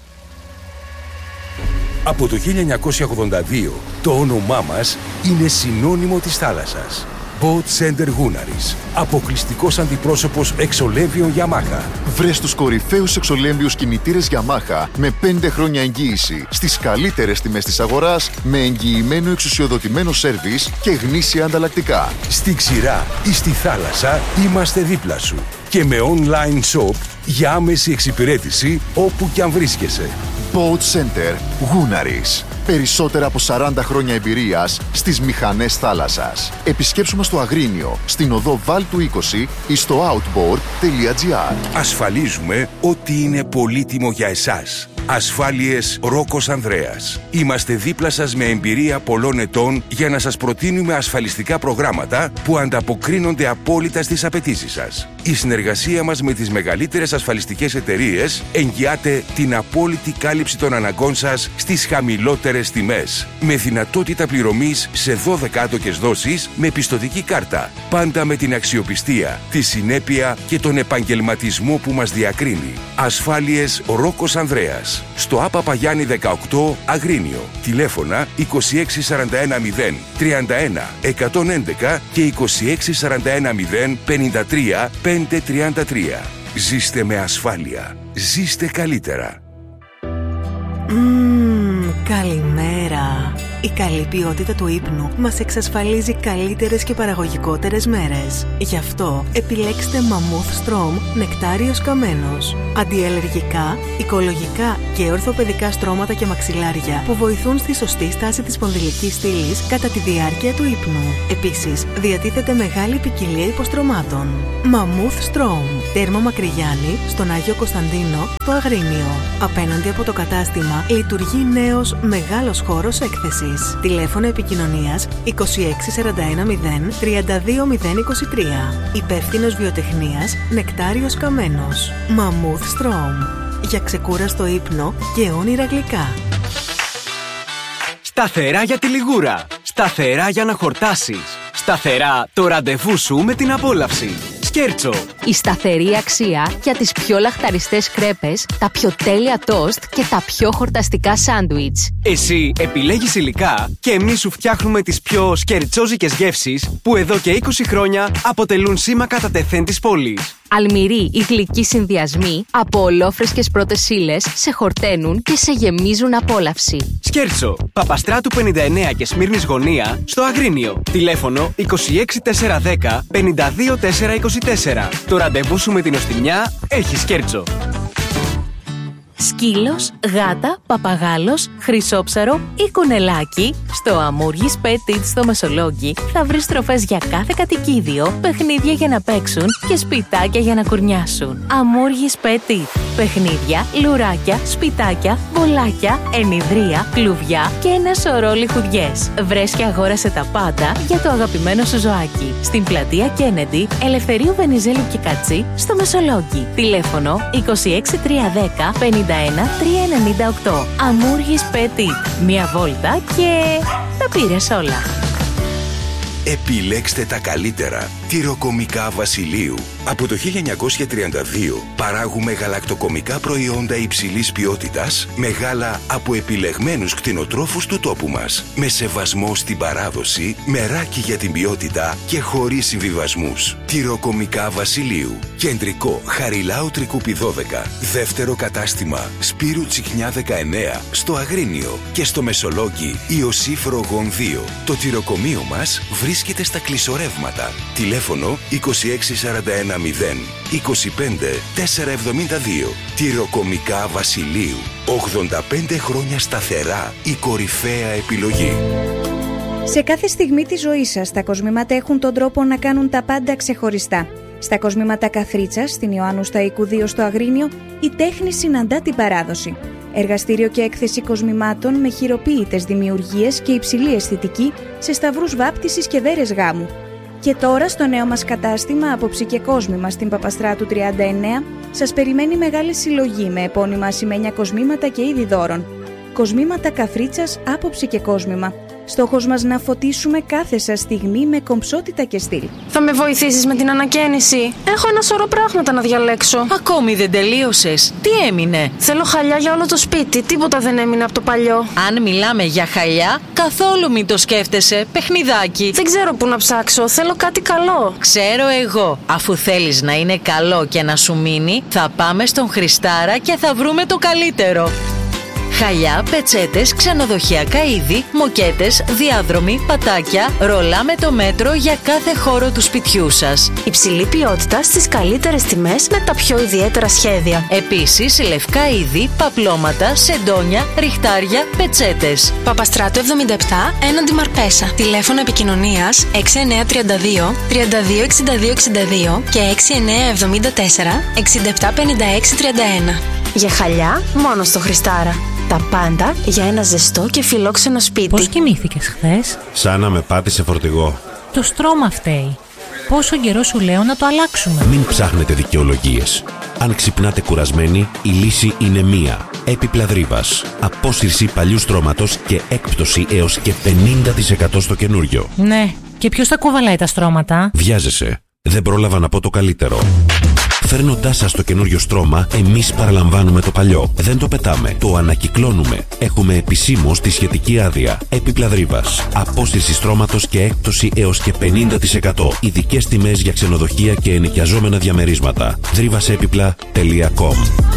Από το χίλια εννιακόσια ογδόντα δύο το όνομά μας είναι συνώνυμο της θάλασσας. Boat Center Gunaris. Αποκλειστικός αντιπρόσωπος εξολέμβιων Yamaha. Βρες τους κορυφαίους εξολέμβιους κινητήρες Yamaha με πέντε χρόνια εγγύηση στις καλύτερες τιμές της αγοράς, με εγγυημένο εξουσιοδοτημένο σέρβις και γνήσια ανταλλακτικά. Στη ξηρά ή στη θάλασσα είμαστε δίπλα σου. Και με online shop για άμεση εξυπηρέτηση όπου κι αν βρίσκεσαι. Boat Center Gunaris. Περισσότερα από σαράντα χρόνια εμπειρίας στις μηχανές θάλασσας. Επισκέψου μας στο Αγρίνιο, στην οδό Βάλτου είκοσι ή στο outboard τελεία gr. Ασφαλίζουμε ότι είναι πολύτιμο για εσάς. Ασφάλειες Ρόκος Ανδρέας. Είμαστε δίπλα σας με εμπειρία πολλών ετών για να σας προτείνουμε ασφαλιστικά προγράμματα που ανταποκρίνονται απόλυτα στις απαιτήσεις σας. Η συνεργασία μας με τις μεγαλύτερες ασφαλιστικές εταιρείες εγγυάται την απόλυτη κάλυψη των αναγκών σας στις χαμηλότερες τιμές. Με δυνατότητα πληρωμής σε δώδεκα άτοκες δόσεις με πιστωτική κάρτα. Πάντα με την αξιοπιστία, τη συνέπεια και τον επαγγελματισμό που μας διακρίνει. Ασφάλειες Ρόκος Ανδρέας. Στο Άπα Παγιάννη δεκαοκτώ Αγρίνιο. Τηλέφωνα είκοσι έξι σαράντα ένα μηδέν τριάντα ένα εκατόν έντεκα και είκοσι έξι σαράντα ένα μηδέν πενήντα τρία πεντακόσια τριάντα τρία. Ζήστε με ασφάλεια. Ζήστε καλύτερα. Μμμ, καλημέρα. Η καλή ποιότητα του ύπνου μας εξασφαλίζει καλύτερες και παραγωγικότερες μέρες. Γι' αυτό επιλέξτε Mammoth Strom νεκτάριος καμένος. Αντιαλλεργικά, οικολογικά και ορθοπαιδικά στρώματα και μαξιλάρια που βοηθούν στη σωστή στάση της σπονδυλικής στήλης κατά τη διάρκεια του ύπνου. Επίσης, διατίθεται μεγάλη ποικιλία υποστρωμάτων. Mammoth Strom. Τέρμα Μακρυγιάννη, στον Άγιο Κωνσταντίνο, στο Αγρίνιο. Απέναντι από το κατάστημα λειτουργεί νέος μεγάλος χώρος έκθεσης. Τηλέφωνο επικοινωνίας είκοσι έξι σαράντα ένα μηδέν τριάντα δύο μηδέν είκοσι τρία. Υπεύθυνος βιοτεχνίας Νεκτάριος Καμένος. Mammoth Strom. Για ξεκούραστο ύπνο και όνειρα γλυκά. Σταθερά για τη λιγούρα. Σταθερά για να χορτάσεις. Σταθερά το ραντεβού σου με την απόλαυση. Σκέρτσο. Η σταθερή αξία για τις πιο λαχταριστές κρέπες, τα πιο τέλεια τόστ και τα πιο χορταστικά σάντουιτς. Εσύ επιλέγεις υλικά και εμείς σου φτιάχνουμε τις πιο σκερτσόζικες γεύσεις που εδώ και είκοσι χρόνια αποτελούν σήμα κατά τεθέν της πόλης. Αλμυροί ή γλυκοί συνδυασμοί από ολόφρεσκες πρώτες ύλες σε χορταίνουν και σε γεμίζουν απόλαυση. Σκέρτσο, Παπαστράτου πενήντα εννέα και Σμύρνης Γωνία, στο Αγρίνιο. Τηλέφωνο είκοσι έξι τετρακόσια δέκα πενήντα δύο τετρακόσια είκοσι τέσσερα. Το ραντεβού σου με την οστιμιά έχει Σκέρτσο. Σκύλος, γάτα, παπαγάλος, χρυσόψαρο ή κουνελάκι, στο Αμούργης Petit στο Μεσολόγγι θα βρεις τροφές για κάθε κατοικίδιο, παιχνίδια για να παίξουν και σπιτάκια για να κουρνιάσουν. Αμούργης Petit. Παιχνίδια, λουράκια, σπιτάκια, μπολάκια, ενιδρία, κλουβιά και ένα σωρό λιχουδιές. Βρες και αγόρασε τα πάντα για το αγαπημένο σου ζωάκι. Στην πλατεία Κέννεντι, Ελευθερίου Βενιζέλου και Κατσί, στο Μεσολόγγι. Τηλέφωνο είκοσι έξι τριακόσια δέκα πενήντα ένα τριακόσια ενενήντα οκτώ. Αμούργης Petit. Μία βόλτα και τα πήρες όλα. Επιλέξτε τα καλύτερα. Τυροκομικά Βασιλείου. Από το χίλια εννιακόσια τριάντα δύο παράγουμε γαλακτοκομικά προϊόντα υψηλής ποιότητας με γάλα από επιλεγμένους κτηνοτρόφους του τόπου μας. Με σεβασμό στην παράδοση, μεράκι για την ποιότητα και χωρίς συμβιβασμούς. Τυροκομικά Βασιλείου. Κεντρικό Χαριλάου Τρικούπη δώδεκα. Δεύτερο κατάστημα Σπύρου Τσιχνιά δεκαεννέα στο Αγρίνιο και στο Μεσολόγγι Ιωσήφ Ρογών δύο. Το τυροκομείο μας βρίσκεται στα κλεισορεύματα. Τηλέφωνο είκοσι έξι σαράντα ένα μηδέν είκοσι πέντε τετρακόσια εβδομήντα δύο. Τυροκομικά Βασιλείου. ογδόντα πέντε χρόνια σταθερά η κορυφαία επιλογή. Σε κάθε στιγμή της ζωής σας, τα κοσμήματα έχουν τον τρόπο να κάνουν τα πάντα ξεχωριστά. Στα κοσμήματα Καθρίτσας, στην Ιωάννου Σταϊκού δύο στο Αγρίνιο, η τέχνη συναντά την παράδοση. Εργαστήριο και έκθεση κοσμημάτων με χειροποίητες δημιουργίες και υψηλή αισθητική σε σταυρούς βάπτισης και δέρες γάμου. Και τώρα στο νέο μας κατάστημα Άποψη και Κόσμημα στην Παπαστράτου τριάντα εννέα σας περιμένει μεγάλη συλλογή με επώνυμα ασημένια κοσμήματα και είδη δώρων. Κοσμήματα Καθρίτσας, Άποψη και Κόσμημα. Στόχος μας να φωτίσουμε κάθε σας στιγμή με κομψότητα και στυλ. Θα με βοηθήσεις με την ανακαίνιση? Έχω ένα σωρό πράγματα να διαλέξω. Ακόμη δεν τελείωσες? Τι έμεινε? Θέλω χαλιά για όλο το σπίτι. Τίποτα δεν έμεινε από το παλιό. Αν μιλάμε για χαλιά, καθόλου μην το σκέφτεσαι. Παιχνιδάκι. Δεν ξέρω πού να ψάξω. Θέλω κάτι καλό. Ξέρω εγώ. Αφού θέλεις να είναι καλό και να σου μείνει, θα πάμε στον Χριστάρα και θα βρούμε το καλύτερο. Χαλιά, πετσέτες, ξενοδοχειακά είδη, μοκέτες, διάδρομοι, πατάκια, ρολά με το μέτρο για κάθε χώρο του σπιτιού σας. Υψηλή ποιότητα στις καλύτερες τιμές με τα πιο ιδιαίτερα σχέδια. Επίσης, λευκά είδη, παπλώματα, σεντόνια, ριχτάρια, πετσέτες. Παπαστράτου εβδομήντα επτά, έναντι Μαρπέσα. Τηλέφωνο επικοινωνίας έξι εννέα τριάντα δύο τριάντα δύο εξήντα δύο εξήντα δύο και έξι εννέα εβδομήντα τέσσερα εξήντα επτά πενήντα έξι τριάντα ένα. Για χαλιά, μόνο στο Χριστάρα. Τα πάντα για ένα ζεστό και φιλόξενο σπίτι. Πώς κοιμήθηκες χθες? Σαν να με πάτησε φορτηγό. Το στρώμα φταίει. Πόσο καιρό σου λέω να το αλλάξουμε? Μην ψάχνετε δικαιολογίες. Αν ξυπνάτε κουρασμένοι, η λύση είναι μία. Έπιπλα Δρύβας. Απόσυρση παλιού στρώματος και έκπτωση έως και πενήντα τοις εκατό στο καινούριο. Ναι, και ποιος τα κουβαλάει τα στρώματα? Βιάζεσαι. Δεν πρόλαβα να πω το καλύτερο. Φέρνοντάς σας το καινούριο στρώμα, εμείς παραλαμβάνουμε το παλιό. Δεν το πετάμε, το ανακυκλώνουμε. Έχουμε επισήμως τη σχετική άδεια. Έπιπλα Δρύβας. Απόσυρση στρώματος και έκπτωση έως και πενήντα τοις εκατό. Ειδικές τιμές για ξενοδοχεία και ενοικιαζόμενα διαμερίσματα. δρύβασέπιπλα τελεία κομ.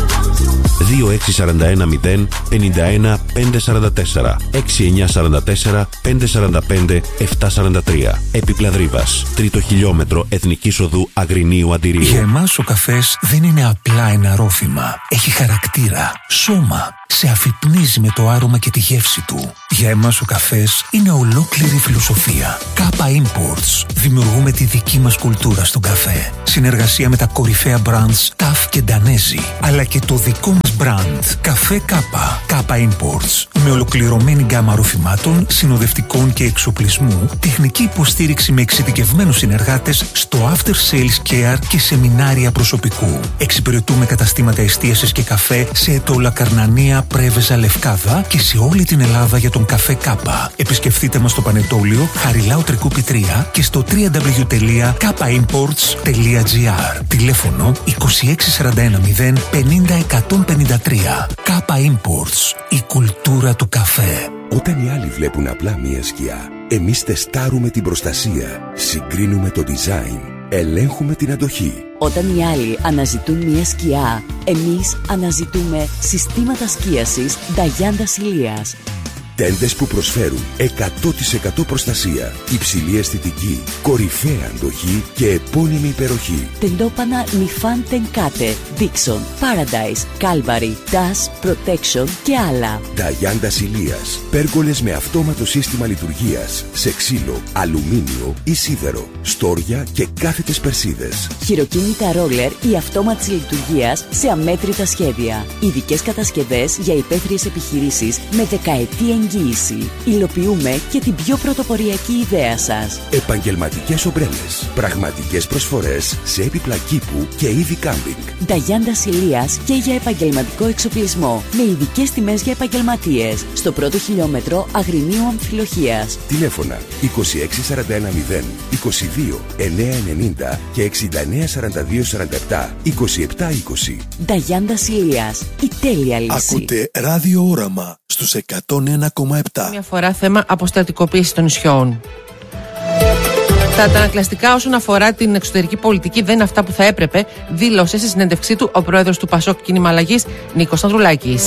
δύο έξι τέσσερα ένα μηδέν πέντε ένα πέντε τέσσερα τέσσερα έξι εννιά τέσσερα τέσσερα πέντε τέσσερα πέντε επτά τέσσερα τρία. Επιπλαδρύβας, τρίτο χιλιόμετρο Εθνικής Οδού Αγρινίου Αντιρίου. Για εμάς ο καφές δεν είναι απλά ένα ρόφημα. Έχει χαρακτήρα, σώμα. Σε αφυπνίζει με το άρωμα και τη γεύση του. Για εμάς ο καφές είναι ολόκληρη φιλοσοφία. Κάπα Imports. Δημιουργούμε τη δική μας κουλτούρα στον καφέ. Συνεργασία με τα κορυφαία brands Ταφ και Ντανέζι. Αλλά και το δικό μας brand Καφέ Κάπα. Κάπα Imports. Με ολοκληρωμένη γκάμα ροφημάτων, συνοδευτικών και εξοπλισμού, τεχνική υποστήριξη με εξειδικευμένους συνεργάτες στο after sales care και σεμινάρια προσωπικού. Εξυπηρετούμε καταστήματα εστίασης και καφέ σε Ετώλα, Καρνανία, Πρέβεζα, Λευκάδα και σε όλη την Ελλάδα για τον καφέ Κάπα. Επισκεφτείτε μας στο Πανετόλιο, Χαριλάου Τρικούπη τρία και στο double-u double-u double-u τελεία κάπα imports τελεία τζι άρ. Τηλέφωνο είκοσι έξι σαράντα ένα μηδέν πενήντα εκατόν πενήντα τρία. Κάπα Imports. Η κουλτούρα του καφέ. Όταν οι άλλοι βλέπουν απλά μία σκιά, εμείς τεστάρουμε την προστασία, συγκρίνουμε το design, ελέγχουμε την αντοχή. Όταν οι άλλοι αναζητούν μια σκιά, εμείς αναζητούμε συστήματα σκίασης Νταγιάντα Ηλίας. Τέντες που προσφέρουν εκατό τοις εκατό προστασία, υψηλή αισθητική, κορυφαία αντοχή και επώνυμη υπεροχή. Τεντόπανα Νιφάν Τενκάτε, Dixon, Paradise, Calvary, Dash, Protection και άλλα. Νταγιάντα Ηλίας. Πέργολες με αυτόματο σύστημα λειτουργίας, σε ξύλο, αλουμίνιο ή σίδερο, στόρια και κάθετες περσίδες. Χειροκίνητα ρόλερ ή αυτόματης λειτουργίας σε αμέτρητα σχέδια. Ειδικές κατασκευές για υπαίθριες επιχειρήσεις με δεκαετή εγγύηση. Υλοποιούμε και την πιο πρωτοποριακή ιδέα σας. Επαγγελματικές ομπρέλες. Πραγματικές προσφορές σε έπιπλα κήπου και είδη κάμπινγκ. Νταγιάντα Ηλίας και για επαγγελματικό εξοπλισμό. Με ειδικές τιμές για επαγγελματίες. Στο πρώτο χιλιόμετρο Αγρινίου Αμφιλοχίας. Τηλέφωνα είκοσι έξι σαράντα ένα μηδέν είκοσι δύο εννιακόσια ενενήντα και εξήντα εννέα σαράντα δύο σαράντα επτά είκοσι επτά είκοσι. Νταγιάντα Ηλίας. Η τέλεια λύση. Ακούτε Ράδιο Όραμα στους εκατόν ένα κόμμα επτά. Μια φορά θέμα αποστρατικοποίηση των νησιών. Τα αντανακλαστικά όσον αφορά την εξωτερική πολιτική δεν είναι αυτά που θα έπρεπε, δήλωσε στη συνέντευξή του ο πρόεδρος του Πασόκ Κίνημα Αλλαγής, Νίκος Ανδρουλάκης.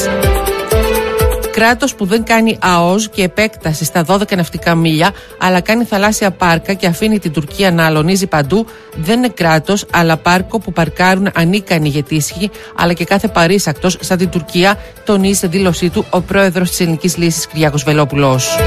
Κράτος που δεν κάνει ΑΟΣ και επέκταση στα δώδεκα ναυτικά μίλια, αλλά κάνει θαλάσσια πάρκα και αφήνει την Τουρκία να αλωνίζει παντού, δεν είναι κράτος, αλλά πάρκο που παρκάρουν ανίκανοι γετήσιοι, αλλά και κάθε παρήσακτος σαν την Τουρκία, τονίζει σε δήλωσή του ο πρόεδρος της Ελληνικής Λύσης Κυριάκος Βελόπουλος.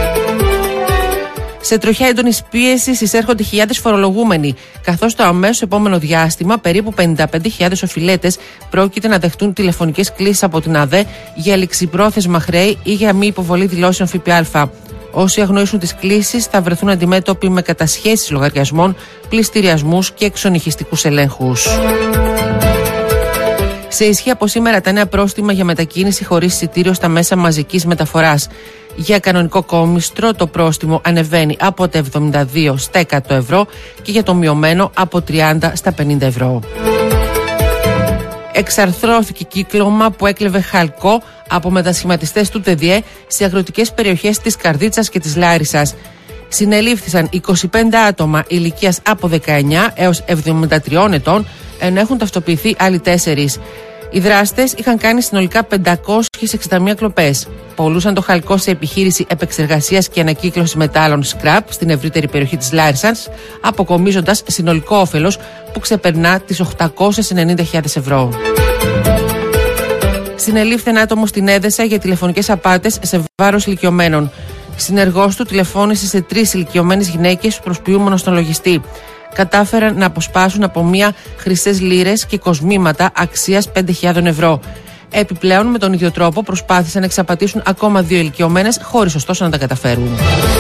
Σε τροχιά έντονης πίεσης εισέρχονται χιλιάδες φορολογούμενοι, καθώς το αμέσως επόμενο διάστημα περίπου πενήντα πέντε χιλιάδες οφειλέτες πρόκειται να δεχτούν τηλεφωνικές κλήσεις από την ΑΔΕ για ληξιπρόθεσμα χρέη ή για μη υποβολή δηλώσεων ΦΠΑ. Όσοι αγνοήσουν τις κλήσεις θα βρεθούν αντιμέτωποι με κατασχέσεις λογαριασμών, πληστηριασμούς και εξονυχιστικούς ελέγχους. Σε ισχύ από σήμερα τα νέα πρόστιμα για μετακίνηση χωρίς εισιτήριο στα μέσα μαζικής μεταφοράς. Για κανονικό κόμιστρο το πρόστιμο ανεβαίνει από τα εβδομήντα δύο στα εκατό ευρώ και για το μειωμένο από τριάντα στα πενήντα ευρώ. Εξαρθρώθηκε κύκλωμα που έκλεβε χαλκό από μετασχηματιστές του ΤΕΔΙΕ σε αγροτικές περιοχές της Καρδίτσας και της Λάρισσας. Συνελήφθησαν είκοσι πέντε άτομα ηλικίας από δεκαεννιά έως εβδομήντα τρία ετών, ενώ έχουν ταυτοποιηθεί άλλοι τέσσερις. Οι δράστες είχαν κάνει συνολικά πεντακόσιες εξήντα μία κλοπές. Πωλούσαν το χαλκό σε επιχείρηση επεξεργασίας και ανακύκλωσης μετάλλων scrap στην ευρύτερη περιοχή της Λάρισσας, αποκομίζοντας συνολικό όφελος που ξεπερνά τις οκτακόσιες ενενήντα χιλιάδες ευρώ. Συνελήφθη ένα άτομο στην Έδεσα για τηλεφωνικές απάτες σε βάρος ηλικιωμένων. Συνεργός του τηλεφώνησε σε τρεις ηλικιωμένες γυναίκες προσποιούμενο στον λογιστή. Κατάφεραν να αποσπάσουν από μία χρυσές λίρες και κοσμήματα αξίας πέντε χιλιάδες ευρώ. Επιπλέον, με τον ίδιο τρόπο προσπάθησαν να εξαπατήσουν ακόμα δύο ηλικιωμένες, χωρίς ωστόσο να τα καταφέρουν.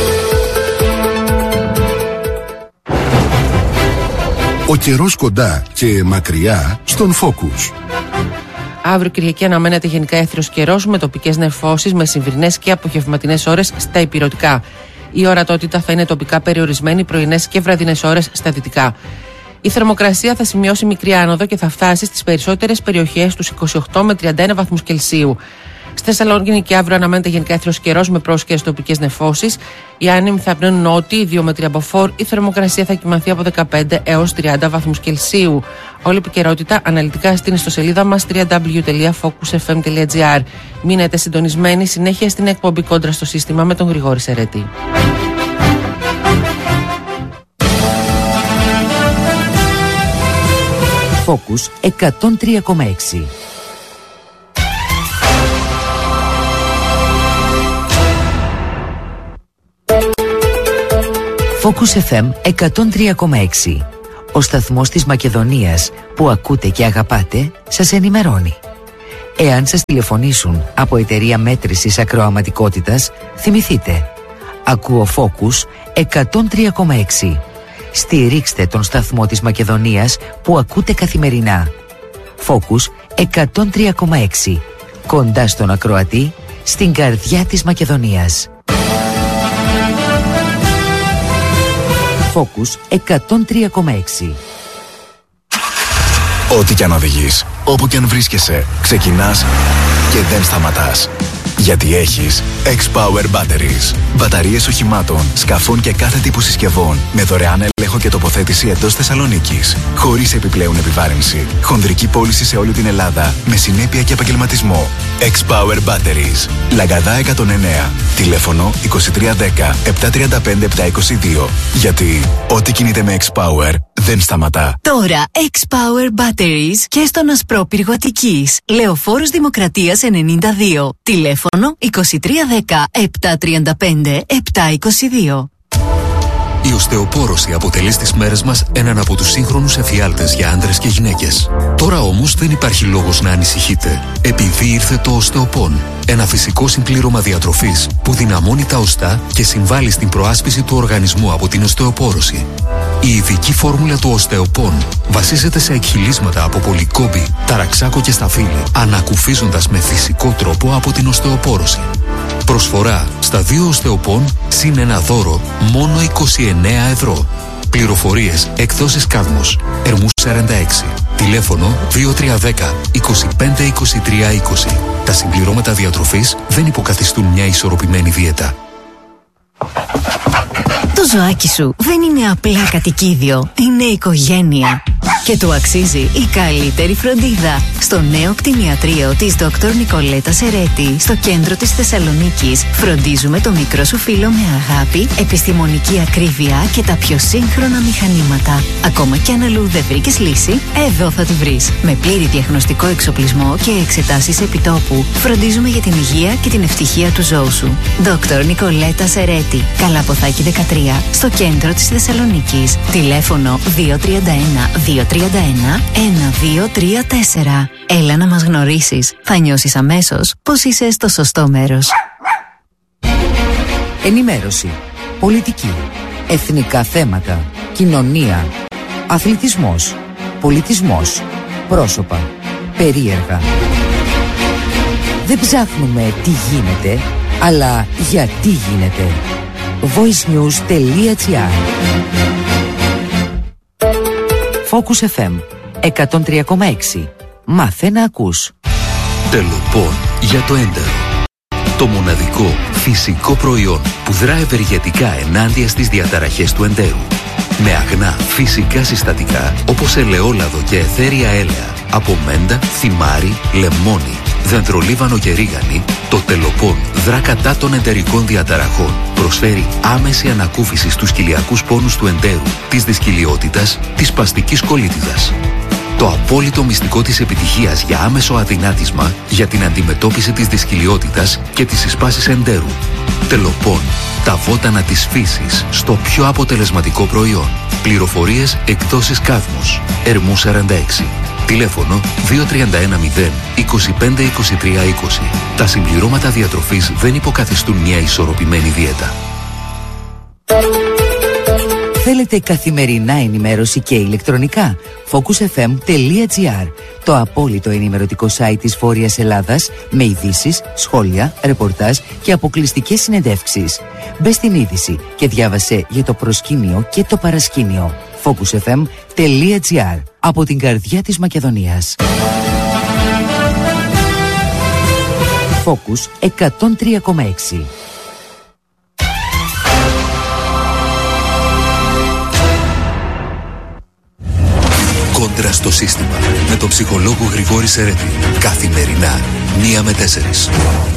Ο καιρός κοντά και μακριά στον Focus. Αύριο Κυριακή αναμένεται γενικά έθριος καιρός με τοπικές νεφώσεις, μεσημβρινές και απογευματινές ώρες στα ηπειρωτικά. Η ορατότητα θα είναι τοπικά περιορισμένη πρωινές και βραδινές ώρες στα δυτικά. Η θερμοκρασία θα σημειώσει μικρή άνοδο και θα φτάσει στις περισσότερες περιοχές τους είκοσι οκτώ με τριάντα ένα βαθμούς Κελσίου. Στη Θεσσαλονίκη και αύριο αναμένεται γενικά εύθραιος καιρός με πρόσχερες τοπικές νεφώσεις. Οι άνεμοι θα πνέουν νότιοι, δύο με τρία μποφόρ. Η θερμοκρασία θα κυμανθεί από δεκαπέντε έως τριάντα βαθμούς Κελσίου. Όλη η επικαιρότητα αναλυτικά στην ιστοσελίδα μας double-u double-u double-u τελεία focus f m τελεία g r. Μείνετε συντονισμένοι συνέχεια στην εκπομπή Κόντρα στο Σύστημα με τον Γρηγόρη Σερέτη. Focus εκατόν τρία κόμμα έξι. Focus εφ εμ εκατόν τρία κόμμα έξι. Ο σταθμός της Μακεδονίας που ακούτε και αγαπάτε σας ενημερώνει. Εάν σας τηλεφωνήσουν από εταιρεία μέτρησης ακροαματικότητας, θυμηθείτε. Ακούω Focus εκατόν τρία κόμμα έξι. Στηρίξτε τον σταθμό της Μακεδονίας που ακούτε καθημερινά. Focus εκατόν τρία κόμμα έξι. Κοντά στον ακροατή, στην καρδιά της Μακεδονίας. Focus εκατόν τρία κόμμα έξι. Ό,τι κι αν οδηγείς, όπου κι αν βρίσκεσαι, ξεκινάς και δεν σταματάς. Γιατί έχεις X-Power Batteries. Μπαταρίες οχημάτων, σκαφών και κάθε τύπου συσκευών με δωρεάν έλεγχο και τοποθέτηση εντός Θεσσαλονίκης. Χωρίς επιπλέον επιβάρυνση. Χονδρική πώληση σε όλη την Ελλάδα με συνέπεια και επαγγελματισμό. X-Power Batteries. Λαγκαδά εκατόν εννέα. Τηλέφωνο είκοσι τρία δέκα επτακόσια τριάντα πέντε επτακόσια είκοσι δύο. Γιατί ό,τι κινείται με X-Power δεν σταματά. Τώρα X-Power Batteries και στον Ασπρόπυργο Αττικής. Λεωφόρος Δημοκρατίας ενενήντα δύο. Τηλέφωνο είκοσι τρία δέκα επτακόσια τριάντα πέντε επτακόσια είκοσι δύο. Η οστεοπόρωση αποτελεί στις μέρες μας έναν από τους σύγχρονους εφιάλτες για άντρες και γυναίκες. Τώρα όμως δεν υπάρχει λόγος να ανησυχείτε, επειδή ήρθε το Οστεοπόν. Ένα φυσικό συμπλήρωμα διατροφής που δυναμώνει τα οστά και συμβάλλει στην προάσπιση του οργανισμού από την οστεοπόρωση. Η ειδική φόρμουλα του Οστεοπόν βασίζεται σε εκχυλίσματα από πολυκόμπη, ταραξάκο και σταφύλι, ανακουφίζοντας με φυσικό τρόπο από την οστεοπόρωση. Προσφορά στα δύο Οστεοπόν συν ένα δώρο μόνο είκοσι εννέα ευρώ. Πληροφορίες εκδόσεις Κάδμος, Ερμού σαράντα έξι. Τηλέφωνο δύο τρία δέκα είκοσι πέντε είκοσι τρία είκοσι. Τα συμπληρώματα διατροφής δεν υποκαθιστούν μια ισορροπημένη δίαιτα. Το ζωάκι σου δεν είναι απλά κατοικίδιο, είναι οικογένεια. Και του αξίζει η καλύτερη φροντίδα. Στο νέο κτηνιατρίο της Δόκτωρ Νικολέτα Σερέτη, στο κέντρο της Θεσσαλονίκης, φροντίζουμε το μικρό σου φίλο με αγάπη, επιστημονική ακρίβεια και τα πιο σύγχρονα μηχανήματα. Ακόμα κι αν αλλού δεν βρήκες λύση, εδώ θα τη βρεις. Με πλήρη διαγνωστικό εξοπλισμό και εξετάσεις επιτόπου, φροντίζουμε για την υγεία και την ευτυχία του ζώου σου. Δόκτωρ Νικολέτα Σερέτη, Καλαποθάκη δεκατρία, στο κέντρο της Θεσσαλονίκης. Τηλέφωνο δύο τρία ένα δύο τρία ένα ένα δύο τρία τέσσερα. Έλα να μας γνωρίσεις. Θα νιώσεις αμέσως πως είσαι στο σωστό μέρος. Ενημέρωση, πολιτική, εθνικά θέματα, κοινωνία, αθλητισμός, πολιτισμός, πρόσωπα, περίεργα. Δεν ψάχνουμε τι γίνεται, αλλά γιατί γίνεται. voicenews τελεία gr. Focus εφ εμ εκατόν τρία κόμμα έξι. Μάθε να ακούς. Τελοπών για το έντερο. Το μοναδικό φυσικό προϊόν που δρά ευεργετικά ενάντια στις διαταραχές του εντέρου. Με αγνά φυσικά συστατικά όπως ελαιόλαδο και αιθέρια έλαια, από μέντα, θυμάρι, λεμόνι, δεντρολίβανο και ρίγανη, το Τελοπών δρά κατά των εντερικών διαταραχών. Προσφέρει άμεση ανακούφιση στους κοιλιακούς πόνους του εντέρου, της δυσκυλιότητας, της σπαστικής κολίτιδας. Το απόλυτο μυστικό της επιτυχίας για άμεσο αδυνάτισμα για την αντιμετώπιση της δυσκυλιότητας και της εισπάσης εντέρου. Τελοπών. Τα βότανα της φύσης στο πιο αποτελεσματικό προϊόν. Πληροφορίες εκδόσεις Κάδμος. Ερμού σαράντα έξι. Τηλέφωνο δύο τρία ένα μηδέν είκοσι πέντε είκοσι τρία είκοσι. Τα συμπληρώματα διατροφής δεν υποκαθιστούν μια ισορροπημένη δίαιτα. Θέλετε καθημερινά ενημέρωση και ηλεκτρονικά? focus εφ εμ τελεία gr. Το απόλυτο ενημερωτικό site της Βόρειας Ελλάδας με ειδήσεις, σχόλια, ρεπορτάζ και αποκλειστικές συνεντεύξεις. Μπες στην είδηση και διάβασε για το προσκήνιο και το παρασκήνιο. focus εφ εμ τελεία gr. Από την καρδιά της Μακεδονίας. Focus εκατόν τρία κόμμα έξι. Κόντρα στο σύστημα με τον ψυχολόγο Γρηγόρη Σερέτη. Καθημερινά, μία με τέσσερις.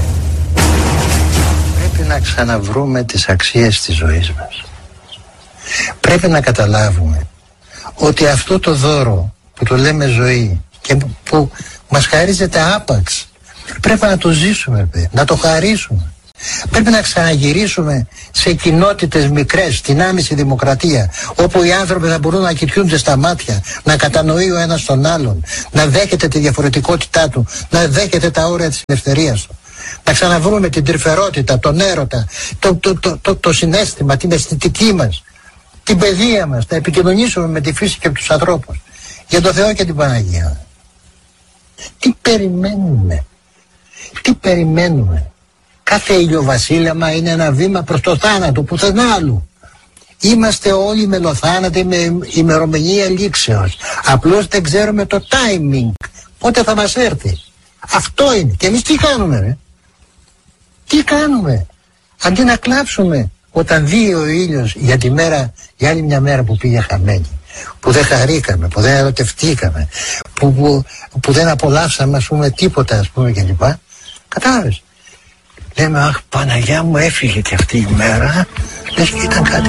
Πρέπει να ξαναβρούμε τις αξίες της ζωής μας. Πρέπει να καταλάβουμε ότι αυτό το δώρο που το λέμε ζωή και που μας χαρίζεται άπαξ, πρέπει να το ζήσουμε, να το χαρίσουμε. Πρέπει να ξαναγυρίσουμε σε κοινότητες μικρές, στην άμεση δημοκρατία, όπου οι άνθρωποι θα μπορούν να κοιτιούνται στα μάτια, να κατανοεί ο ένας τον άλλον, να δέχεται τη διαφορετικότητά του, να δέχεται τα όρια της ελευθερίας του. Να ξαναβρούμε την τρυφερότητα, τον έρωτα, το, το, το, το, το συναίσθημα, την αισθητική μας, την παιδεία μας, να επικοινωνήσουμε με τη φύση και με τους ανθρώπους. Για τον Θεό και την Παναγία. Τι περιμένουμε, τι περιμένουμε. Κάθε ηλιοβασίλεμα είναι ένα βήμα προς το θάνατο, πουθενά άλλου. Είμαστε όλοι μελοθάνατοι με ημερομηνία λήξεως. Απλώς δεν ξέρουμε το timing, πότε θα μας έρθει. Αυτό είναι. Και εμείς τι κάνουμε, ρε? Τι κάνουμε? Αντί να κλάψουμε όταν δει ο ήλιος για τη μέρα, για άλλη μια μέρα που πήγε χαμένη, που δεν χαρήκαμε, που δεν ερωτευτήκαμε, που, που, που δεν απολαύσαμε, ας πούμε, τίποτα, ας πούμε, κλπ. Κατάλαβες? Λέμε, αχ, Παναγιά μου, έφυγε και αυτή η μέρα, λες και ήταν κάτι.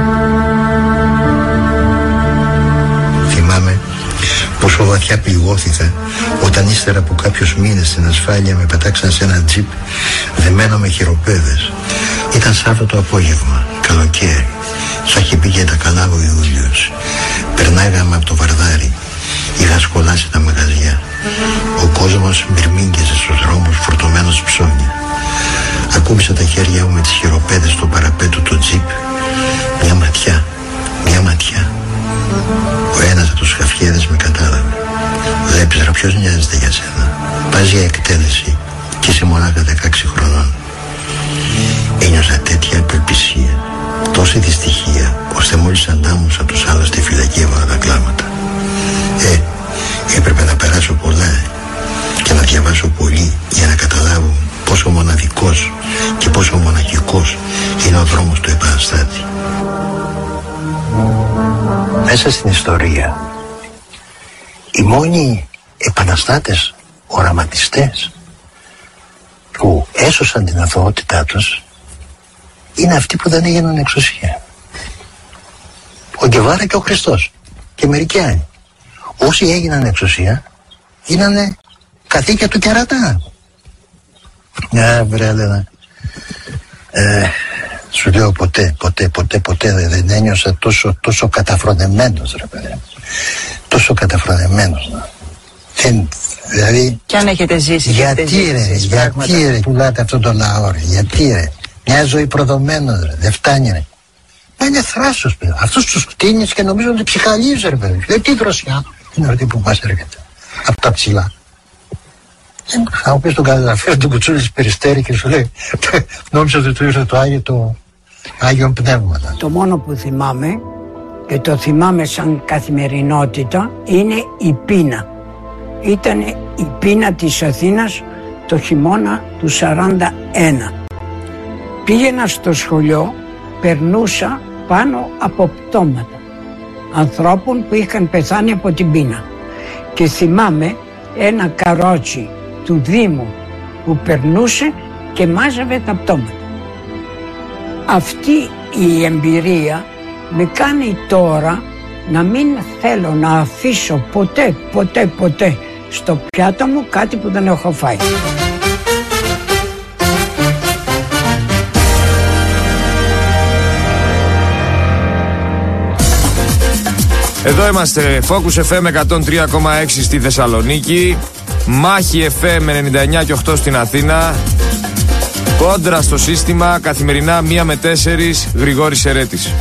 Θυμάμαι πόσο βαθιά πληγώθηκα όταν ύστερα από κάποιους μήνες στην ασφάλεια με πετάξαν σε ένα τζιπ δεμένο με χειροπέδες. Ήταν Σάββατο απόγευμα, καλοκαίρι. Σα είχε πει και τα καλά ο Ιούλιος. Περνάγαμε από το Βαρδάρι. Είχα σκολάσει τα μαγαζιά. Ο κόσμος μπυρμήγκεζε στους δρόμους φορτωμένος ψώνια. Ακούμπησα τα χέρια μου με τις χειροπέδες στο παραπέτο του τζιπ. Μια ματιά, μια ματιά. Ο ένας από τους χαφιέδες με κατάλαβε. Βλέπεις, ρε, ποιος νοιάζεται για σένα? Πας για εκτέλεση και είσαι μονάχα δεκαέξι χρονών. Ένιωσα τέτοια απελπισία, τόση δυστυχία, ώστε μόλις αντάμωσα τους άλλους στη φυλακή έβαλα τα κλάματα. Ε, έπρεπε να περάσω πολλά και να διαβάσω πολύ για να καταλάβω πόσο μοναδικός και πόσο μοναχικός είναι ο δρόμος του επαναστάτη. Μέσα στην ιστορία, οι μόνοι επαναστάτες, οραματιστές που έσωσαν την αθωότητά τους είναι αυτοί που δεν έγιναν εξουσία. Ο Γκεβάρα και ο Χριστός και μερικοί άλλοι. Όσοι έγιναν εξουσία γίνανε καθήκια του κερατά. Ναι, βρε, Έλενα. Ε, σου λέω ποτέ, ποτέ, ποτέ, ποτέ δεν ένιωσα τόσο, τόσο καταφρονεμένος, ρε παιδί. Τόσο καταφρονεμένος. Δεν, δηλαδή... Κι αν έχετε ζήσει, γιατί έχετε ρε, ζήσει, γιατί πράγματα. ρε, πουλάτε αυτό το λαό, ρε, γιατί ρε. Μια ζωή προδομένος, ρε, δεν φτάνει, ρε. Μα είναι θράσος, παιδί. Αυτούς τους κτίνεις και νομίζω ότι ψυχαλίζει, ρε, παιδί. Λέει, τι δροσιά είναι αυτή που μας έρχεται από τα ψηλά. Θα μου πεις τον καταγραφέα του κουτσούλη της Περιστέρη και σου λέει, νόμιζα ότι του ήρθε το Άγιο, το Άγιο Πνεύμα. Το μόνο που θυμάμαι και το θυμάμαι σαν καθημερινότητα είναι η πείνα. Ήταν η πείνα της Αθήνας το χειμώνα του σαράντα ένα. Πήγαινα στο σχολείο, περνούσα πάνω από πτώματα ανθρώπων που είχαν πεθάνει από την πείνα. Και θυμάμαι ένα καρότσι του Δήμου που περνούσε και μάζευε τα πτώματα. Αυτή η εμπειρία με κάνει τώρα να μην θέλω να αφήσω ποτέ, ποτέ, ποτέ στο πιάτο μου κάτι που δεν έχω φάει. Εδώ είμαστε, Focus εφ εμ εκατόν τρία κόμμα έξι στη Θεσσαλονίκη, Μάχη εφ εμ ενενήντα εννιά και οκτώ στην Αθήνα. Κόντρα στο σύστημα, καθημερινά μία με τέσσερις, Γρηγόρης Σερέτης.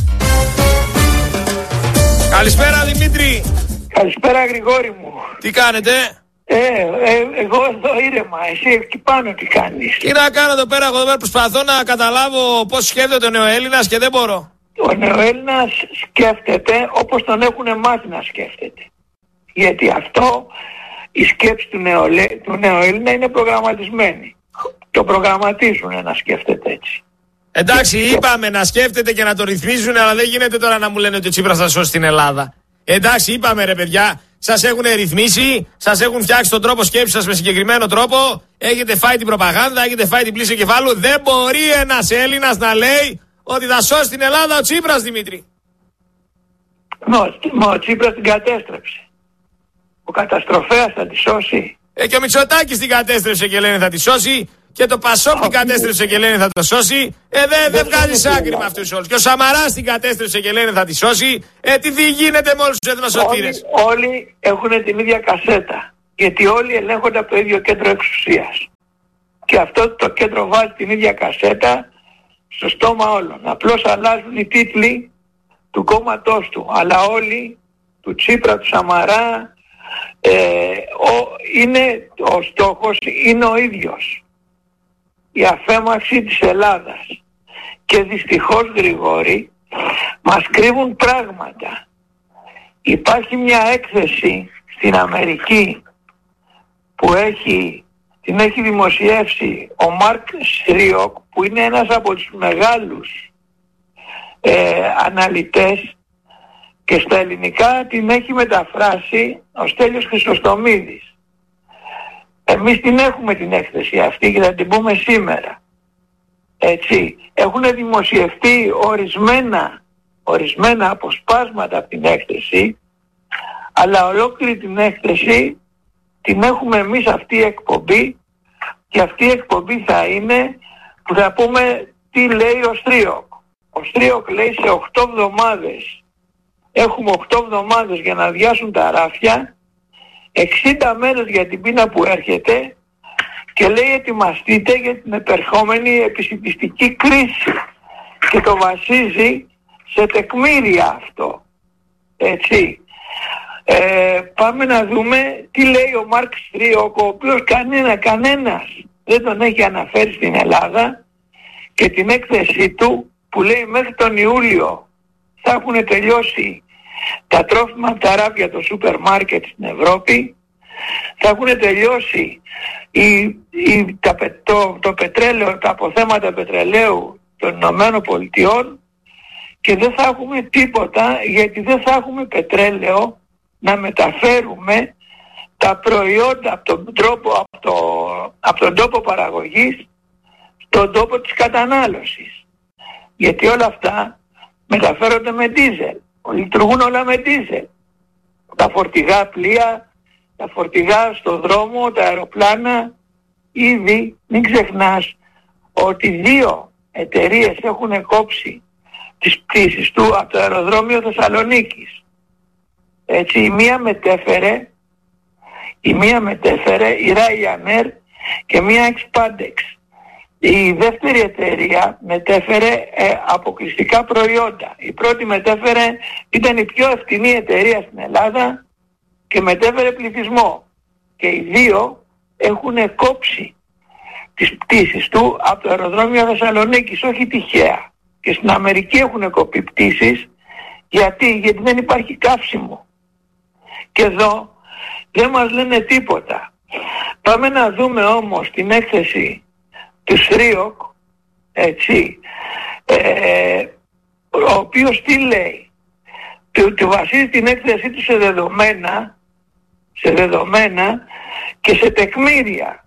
Καλησπέρα Δημήτρη. Καλησπέρα Γρηγόρη μου. Τι κάνετε? Ε, ε, εγώ εδώ ήρεμα, εσύ εκεί πάνω τι κάνεις? Τι να κάνω εδώ πέρα, εγώ εδώ πέρα προσπαθώ να καταλάβω πώς σκέφτεται ο νεοέλληνας και δεν μπορώ. Ο νεοέλληνας σκέφτεται όπως τον έχουν μάθει να σκέφτεται. Γιατί αυτό, η σκέψη του, νεολε... του νεοέλληνα είναι προγραμματισμένη. το προγραμματίζουν να σκέφτεται έτσι. Εντάξει, είπαμε να σκέφτεται και να το ρυθμίζουν, αλλά δεν γίνεται τώρα να μου λένε ότι ο Τσίπρας θα σώσει την Ελλάδα. Εντάξει, είπαμε ρε παιδιά, σας έχουν ρυθμίσει, σας έχουν φτιάξει τον τρόπο σκέψης σας με συγκεκριμένο τρόπο, έχετε φάει την προπαγάνδα, έχετε φάει την πλήση κεφάλου. Δεν μπορεί ένας Έλληνας να λέει ότι θα σώσει την Ελλάδα ο Τσίπρας, Δημήτρη. Μα ο Τσίπρας την κατέστρεψε. Ο καταστροφέας θα τη σώσει. Ε, και ο Μητσοτάκης την κατέστρεψε και λένε θα τη σώσει. Και το Πασόκ την κατέστρεψε και λένε θα το σώσει. Ε, δεν δε βγάζει άκρη με αυτούς όλους. Και ο Σαμαράς την κατέστρεψε και λένε θα τη σώσει. Ε, τι δι γίνεται με όλους τους εθνοσωτήρες. Όλοι, όλοι έχουν την ίδια κασέτα. Γιατί όλοι ελέγχονται από το ίδιο κέντρο εξουσίας. Και αυτό το κέντρο βάζει την ίδια κασέτα στο στόμα όλων. Απλώς αλλάζουν οι τίτλοι του κόμματός του. Αλλά όλοι, του Τσίπρα, του Σαμαρά, ε, ο, είναι, ο στόχος είναι ο ίδιος. Η αφέμαξη της Ελλάδας. Και δυστυχώς, Γρηγόρη, μας κρύβουν πράγματα. Υπάρχει μια έκθεση στην Αμερική που έχει, την έχει δημοσιεύσει ο Μάρκ Σρίοκ, που είναι ένας από τους μεγάλους ε, αναλυτές, και στα ελληνικά την έχει μεταφράσει ο Στέλιος Χρυσοστομίδης. Εμείς την έχουμε την έκθεση αυτή και θα την πούμε σήμερα. Έτσι. Έχουν δημοσιευτεί ορισμένα, ορισμένα αποσπάσματα από την έκθεση, αλλά ολόκληρη την έκθεση την έχουμε εμείς αυτή η εκπομπή, και αυτή η εκπομπή θα είναι που θα πούμε τι λέει ο Στρίοκ. Ο Στρίοκ λέει σε οκτώ εβδομάδες, έχουμε οκτώ εβδομάδες για να αδειάσουν τα ράφια, εξήντα μέρες για την πείνα που έρχεται, και λέει ετοιμαστείτε για την επερχόμενη επισιτιστική κρίση, και το βασίζει σε τεκμήρια αυτό. Έτσι. Ε, πάμε να δούμε τι λέει ο Μάρκ Στρίοκ, ο οποίος κανένα, κανένας δεν τον έχει αναφέρει στην Ελλάδα, και την έκθεσή του που λέει μέχρι τον Ιούλιο θα έχουν τελειώσει τα τρόφιμα από τα ράφια των σούπερ μάρκετ στην Ευρώπη, θα έχουν τελειώσει η, η, τα, το, το πετρέλαιο, τα αποθέματα πετρελαίου των Ηνωμένων Πολιτειών, και δεν θα έχουμε τίποτα, γιατί δεν θα έχουμε πετρέλαιο να μεταφέρουμε τα προϊόντα από τον, τρόπο, από το, από τον τόπο παραγωγής στον τόπο της κατανάλωσης. Γιατί όλα αυτά μεταφέρονται με ντίζελ. Λειτουργούν όλα με ντίζελ. Τα φορτηγά πλοία, τα φορτηγά στο δρόμο, τα αεροπλάνα. Ήδη μην ξεχνάς ότι δύο εταιρείες έχουν κόψει τις πτήσεις του από το αεροδρόμιο Θεσσαλονίκης. Έτσι, η μία μετέφερε, η μία μετέφερε η Ryanair και μία Expandex. Η δεύτερη εταιρεία μετέφερε ε, αποκλειστικά προϊόντα. Η πρώτη μετέφερε, ήταν η πιο ευθυνή εταιρεία στην Ελλάδα και μετέφερε πληθυσμό. Και οι δύο έχουν κόψει τις πτήσεις του από το αεροδρόμιο Θεσσαλονίκης, όχι τυχαία. Και στην Αμερική έχουν κοπεί πτήσεις. Γιατί, γιατί δεν υπάρχει καύσιμο. Και εδώ δεν μας λένε τίποτα. Πάμε να δούμε όμως την έκθεση του Σρίοκ, έτσι, ε, ο οποίος τι λέει, του, του βασίζει την έκθεσή του σε δεδομένα, σε δεδομένα και σε τεκμήρια.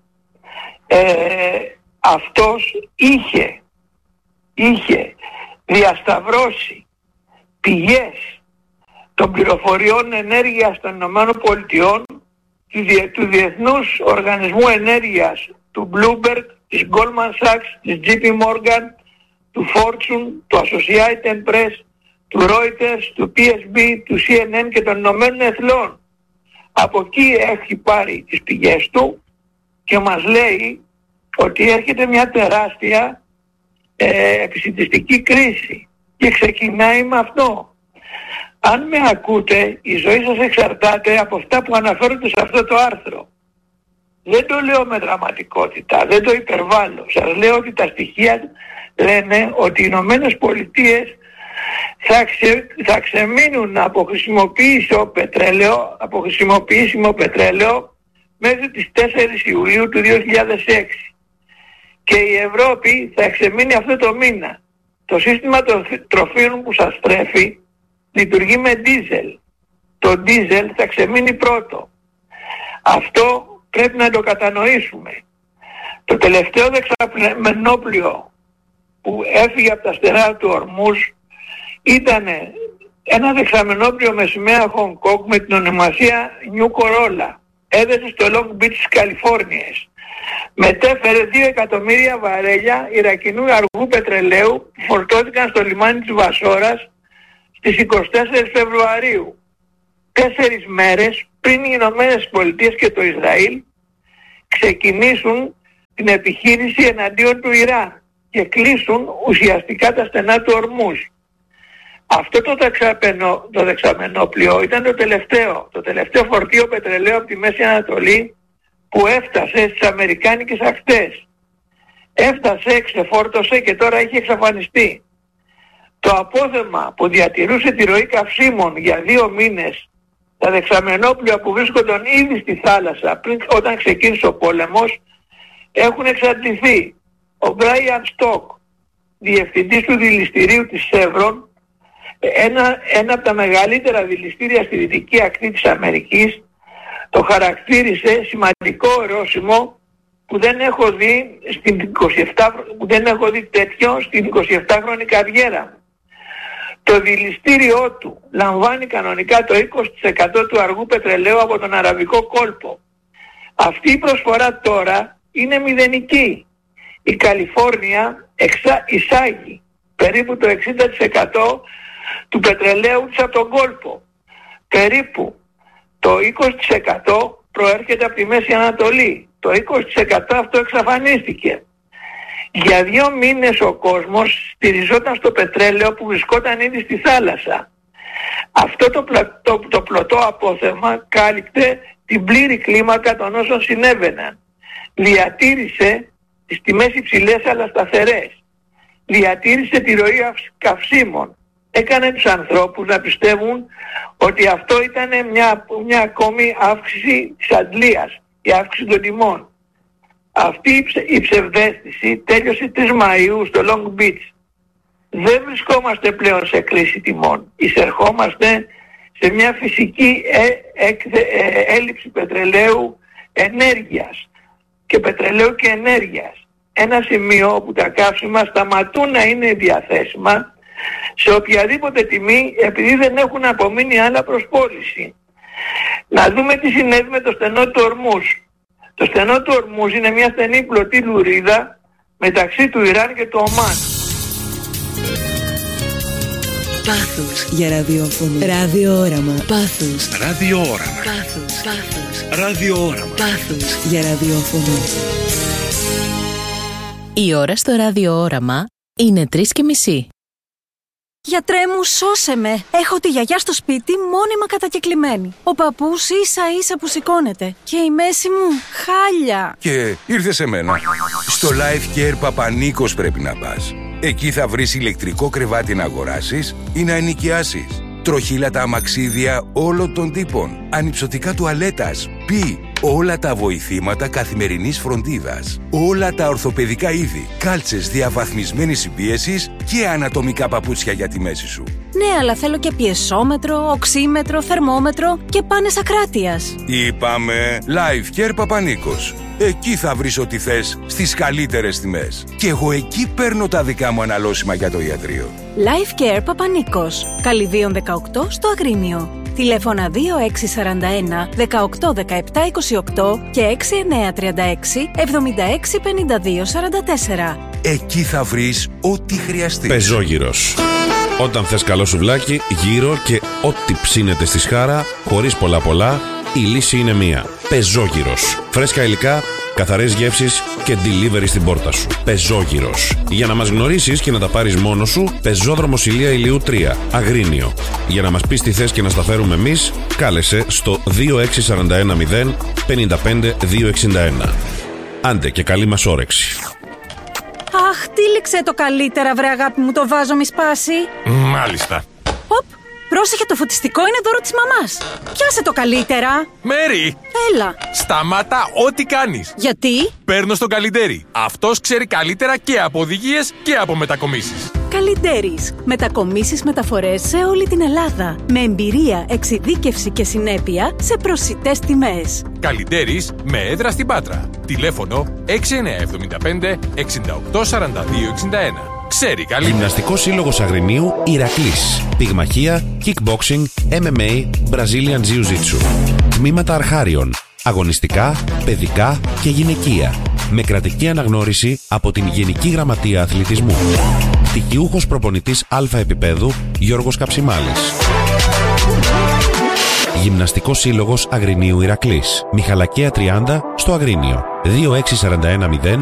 Ε, αυτός είχε, είχε διασταυρώσει πηγές των πληροφοριών ενέργειας των Ηνωμένων Πολιτειών, του, του Διεθνούς Οργανισμού Ενέργειας, του Bloomberg, της Goldman Sachs, της τζέι πι Morgan, του Fortune, του Associated Press, του Reuters, του πι ες μπι, του σι εν εν και των Ηνωμένων Εθνών. Από εκεί έχει πάρει τις πηγές του και μας λέει ότι έρχεται μια τεράστια ε, επισιτιστική κρίση και ξεκινάει με αυτό. Αν με ακούτε, η ζωή σας εξαρτάται από αυτά που αναφέρονται σε αυτό το άρθρο. Δεν το λέω με δραματικότητα, δεν το υπερβάλλω. Σας λέω ότι τα στοιχεία λένε ότι οι Ηνωμένες Πολιτείες θα, ξε, θα ξεμείνουν από χρησιμοποιήσιμο πετρέλαιο, από χρησιμοποιήσιμο πετρέλαιο μέχρι τις τέσσερις Ιουλίου του δύο χιλιάδες έξι. Και η Ευρώπη θα εξεμείνει αυτό το μήνα. Το σύστημα των τροφίμων που σας τρέφει λειτουργεί με ντίζελ. Το ντίζελ θα ξεμείνει πρώτο. Αυτό πρέπει να το κατανοήσουμε. Το τελευταίο δεξαμενόπλιο που έφυγε από τα στερά του Ορμούζ ήταν ένα δεξαμενόπλιο με σημαία Χονγκ Κονγκ με την ονομασία New Corolla. Έδεσε στο Long Beach της Καλιφόρνιας. Μετέφερε δύο εκατομμύρια βαρέλια Ιρακινού αργού πετρελαίου που φορτώθηκαν στο λιμάνι της Βασόρας στις είκοσι τέσσερις Φεβρουαρίου. Τέσσερις μέρες πριν οι Ηνωμένες Πολιτείες και το Ισραήλ ξεκινήσουν την επιχείρηση εναντίον του Ιράν και κλείσουν ουσιαστικά τα στενά του Ορμούζ. Αυτό το, δεξαμενό, το δεξαμενόπλιο ήταν το τελευταίο, το τελευταίο φορτίο πετρελαίου από τη Μέση Ανατολή που έφτασε στις αμερικάνικες ακτές. Έφτασε, ξεφόρτωσε και τώρα έχει εξαφανιστεί. Το απόθεμα που διατηρούσε τη ροή καυσίμων για δύο μήνες, τα δεξαμενόπλια που βρίσκονταν ήδη στη θάλασσα πριν, όταν ξεκίνησε ο πόλεμος, έχουν εξαντληθεί. Ο Μπράιαν Στοκ, διευθυντής του δηληστηρίου της Σεύρον, ένα, ένα από τα μεγαλύτερα δηληστήρια στη δυτική ακτή της Αμερικής, το χαρακτήρισε σημαντικό ορόσημο που δεν έχω δει, στην είκοσι επτά, που δεν έχω δει τέτοιο στην εικοσιεπτάχρονη καριέρα. Το δηληστήριό του λαμβάνει κανονικά το είκοσι τοις εκατό του αργού πετρελαίου από τον Αραβικό κόλπο. Αυτή η προσφορά τώρα είναι μηδενική. Η Καλιφόρνια εξα... εισάγει περίπου το εξήντα τοις εκατό του πετρελαίου της από τον κόλπο. Περίπου το είκοσι τοις εκατό προέρχεται από τη Μέση Ανατολή. Το είκοσι τοις εκατό αυτό εξαφανίστηκε. Για δύο μήνες ο κόσμος στηριζόταν στο πετρέλαιο που βρισκόταν ήδη στη θάλασσα. Αυτό το, πλα... το... το πλωτό απόθεμα κάλυπτε την πλήρη κλίμακα των όσων συνέβαιναν. Διατήρησε τις τιμές υψηλές αλλά σταθερές. Διατήρησε τη ροή καυσίμων. Έκανε τους ανθρώπους να πιστεύουν ότι αυτό ήταν μια, μια ακόμη αύξηση της αντλίας, η αύξηση των τιμών. Αυτή η, ψε, η ψευδαίσθηση τέλειωσε τρεις Μαΐου στο Long Beach. Δεν βρισκόμαστε πλέον σε κρίση τιμών. Εισερχόμαστε σε μια φυσική ε, ε, ε, έλλειψη πετρελαίου ενέργειας και πετρελαίου και ενέργειας. Ένα σημείο όπου τα καύσιμα σταματούν να είναι διαθέσιμα σε οποιαδήποτε τιμή επειδή δεν έχουν απομείνει άλλα προς πώληση. Να δούμε τι συνέβη με το στενό του Ορμούζ. Το στενό του Ορμούζ είναι μια στενή πλωτή λουρίδα μεταξύ του Ιράν και του Ομάν. Πάθος για ραδιόφωνο. Ραδιόραμα. Πάθος. Ραδιόραμα. Πάθος. Πάθος. Ραδιόραμα. Πάθος για ραδιόφωνο. Η ώρα στο ραδιόραμα είναι τρεις και μισή. Γιατρέ μου, σώσε με. Έχω τη γιαγιά στο σπίτι μόνιμα κατακεκλημένη. Ο παππούς ίσα ίσα που σηκώνεται. Και η μέση μου χάλια. Και ήρθε σε μένα. Στο Life Care Παπανίκος πρέπει να πας. Εκεί θα βρεις ηλεκτρικό κρεβάτι να αγοράσεις ή να ενοικιάσεις. Τροχύλατα αμαξίδια όλων των τύπων. Ανυψωτικά τουαλέτας. Πι. Όλα τα βοηθήματα καθημερινής φροντίδας. Όλα τα ορθοπαιδικά είδη. Κάλτσες διαβαθμισμένης συμπίεσης και ανατομικά παπούτσια για τη μέση σου. Ναι, αλλά θέλω και πιεσόμετρο, οξύμετρο, θερμόμετρο και πάνες ακράτειας. Είπαμε Life Care Παπανίκος. Εκεί θα βρεις ό,τι θες στις καλύτερες τιμές. Και εγώ εκεί παίρνω τα δικά μου αναλώσιμα για το ιατρείο. Life Care Παπανίκος. Καλυδίων δεκαοκτώ στο Αγρίνιο. Τηλέφωνα δύο έξι τέσσερα ένα δεκαοκτώ δεκαεπτά είκοσι οκτώ και έξι εννιά τρία έξι εβδομήντα έξι πενήντα δύο σαράντα τέσσερα. Εκεί θα βρεις ό,τι χρειαστείς. Πεζόγυρος. Όταν θες καλό σουβλάκι, γύρω και ό,τι ψήνεται στη σχάρα, χωρίς πολλά πολλά, η λύση είναι μία. Πεζόγυρος. Φρέσκα υλικά, καθαρές γεύσεις και delivery στην πόρτα σου. Πεζόγυρος. Για να μας γνωρίσεις και να τα πάρεις μόνος σου, Πεζόδρομος Ηλία Ηλιού τρία, Αγρίνιο. Για να μας πεις τι θες και να στα φέρουμε εμείς, κάλεσε στο δύο έξι τέσσερα ένα μηδέν πέντε πέντε δύο έξι ένα. Άντε και καλή μας όρεξη. Αχ, τύλιξε το καλύτερα βρε αγάπη μου, το βάζο μη σπάσει. Μάλιστα. Οπ, Πρόσεχε, το φωτιστικό είναι δώρο της μαμάς. Πιάσε το καλύτερα. Μέρι! Έλα. Σταμάτα ό,τι κάνεις. Γιατί? Παίρνω στον Καλιντέρι. Αυτός ξέρει καλύτερα και από οδηγίες και από μετακομίσεις. Καλιντέρις. Μετακομίσεις μεταφορές σε όλη την Ελλάδα. Με εμπειρία, εξειδίκευση και συνέπεια σε προσιτές τιμές. Καλιντέρις με έδρα στην Πάτρα. Τηλέφωνο έξι εννιά εβδομήντα πέντε εξήντα οκτώ σαράντα δύο εξήντα ένα. Ξέρει καλύτερα. Γυμναστικός Σύλλογος Αγρινίου Ηρακλής. Πυγμαχία, kickboxing, εμ εμ έι, Brazilian Jiu-Jitsu. Τμήματα αρχάριων. Αγωνιστικά, παιδικά και γυναικεία. Με κρατική αναγνώριση από την Γενική Γραμματεία Αθλητισμού. Πτυχιούχος προπονητής Α επίπεδου Γιώργος Καψιμάλης. Γυμναστικός Σύλλογος Αγρινίου Ηρακλής. Μιχαλακαία τριάντα στο Αγρίνιο. δύο έξι τέσσερα ένα μηδέν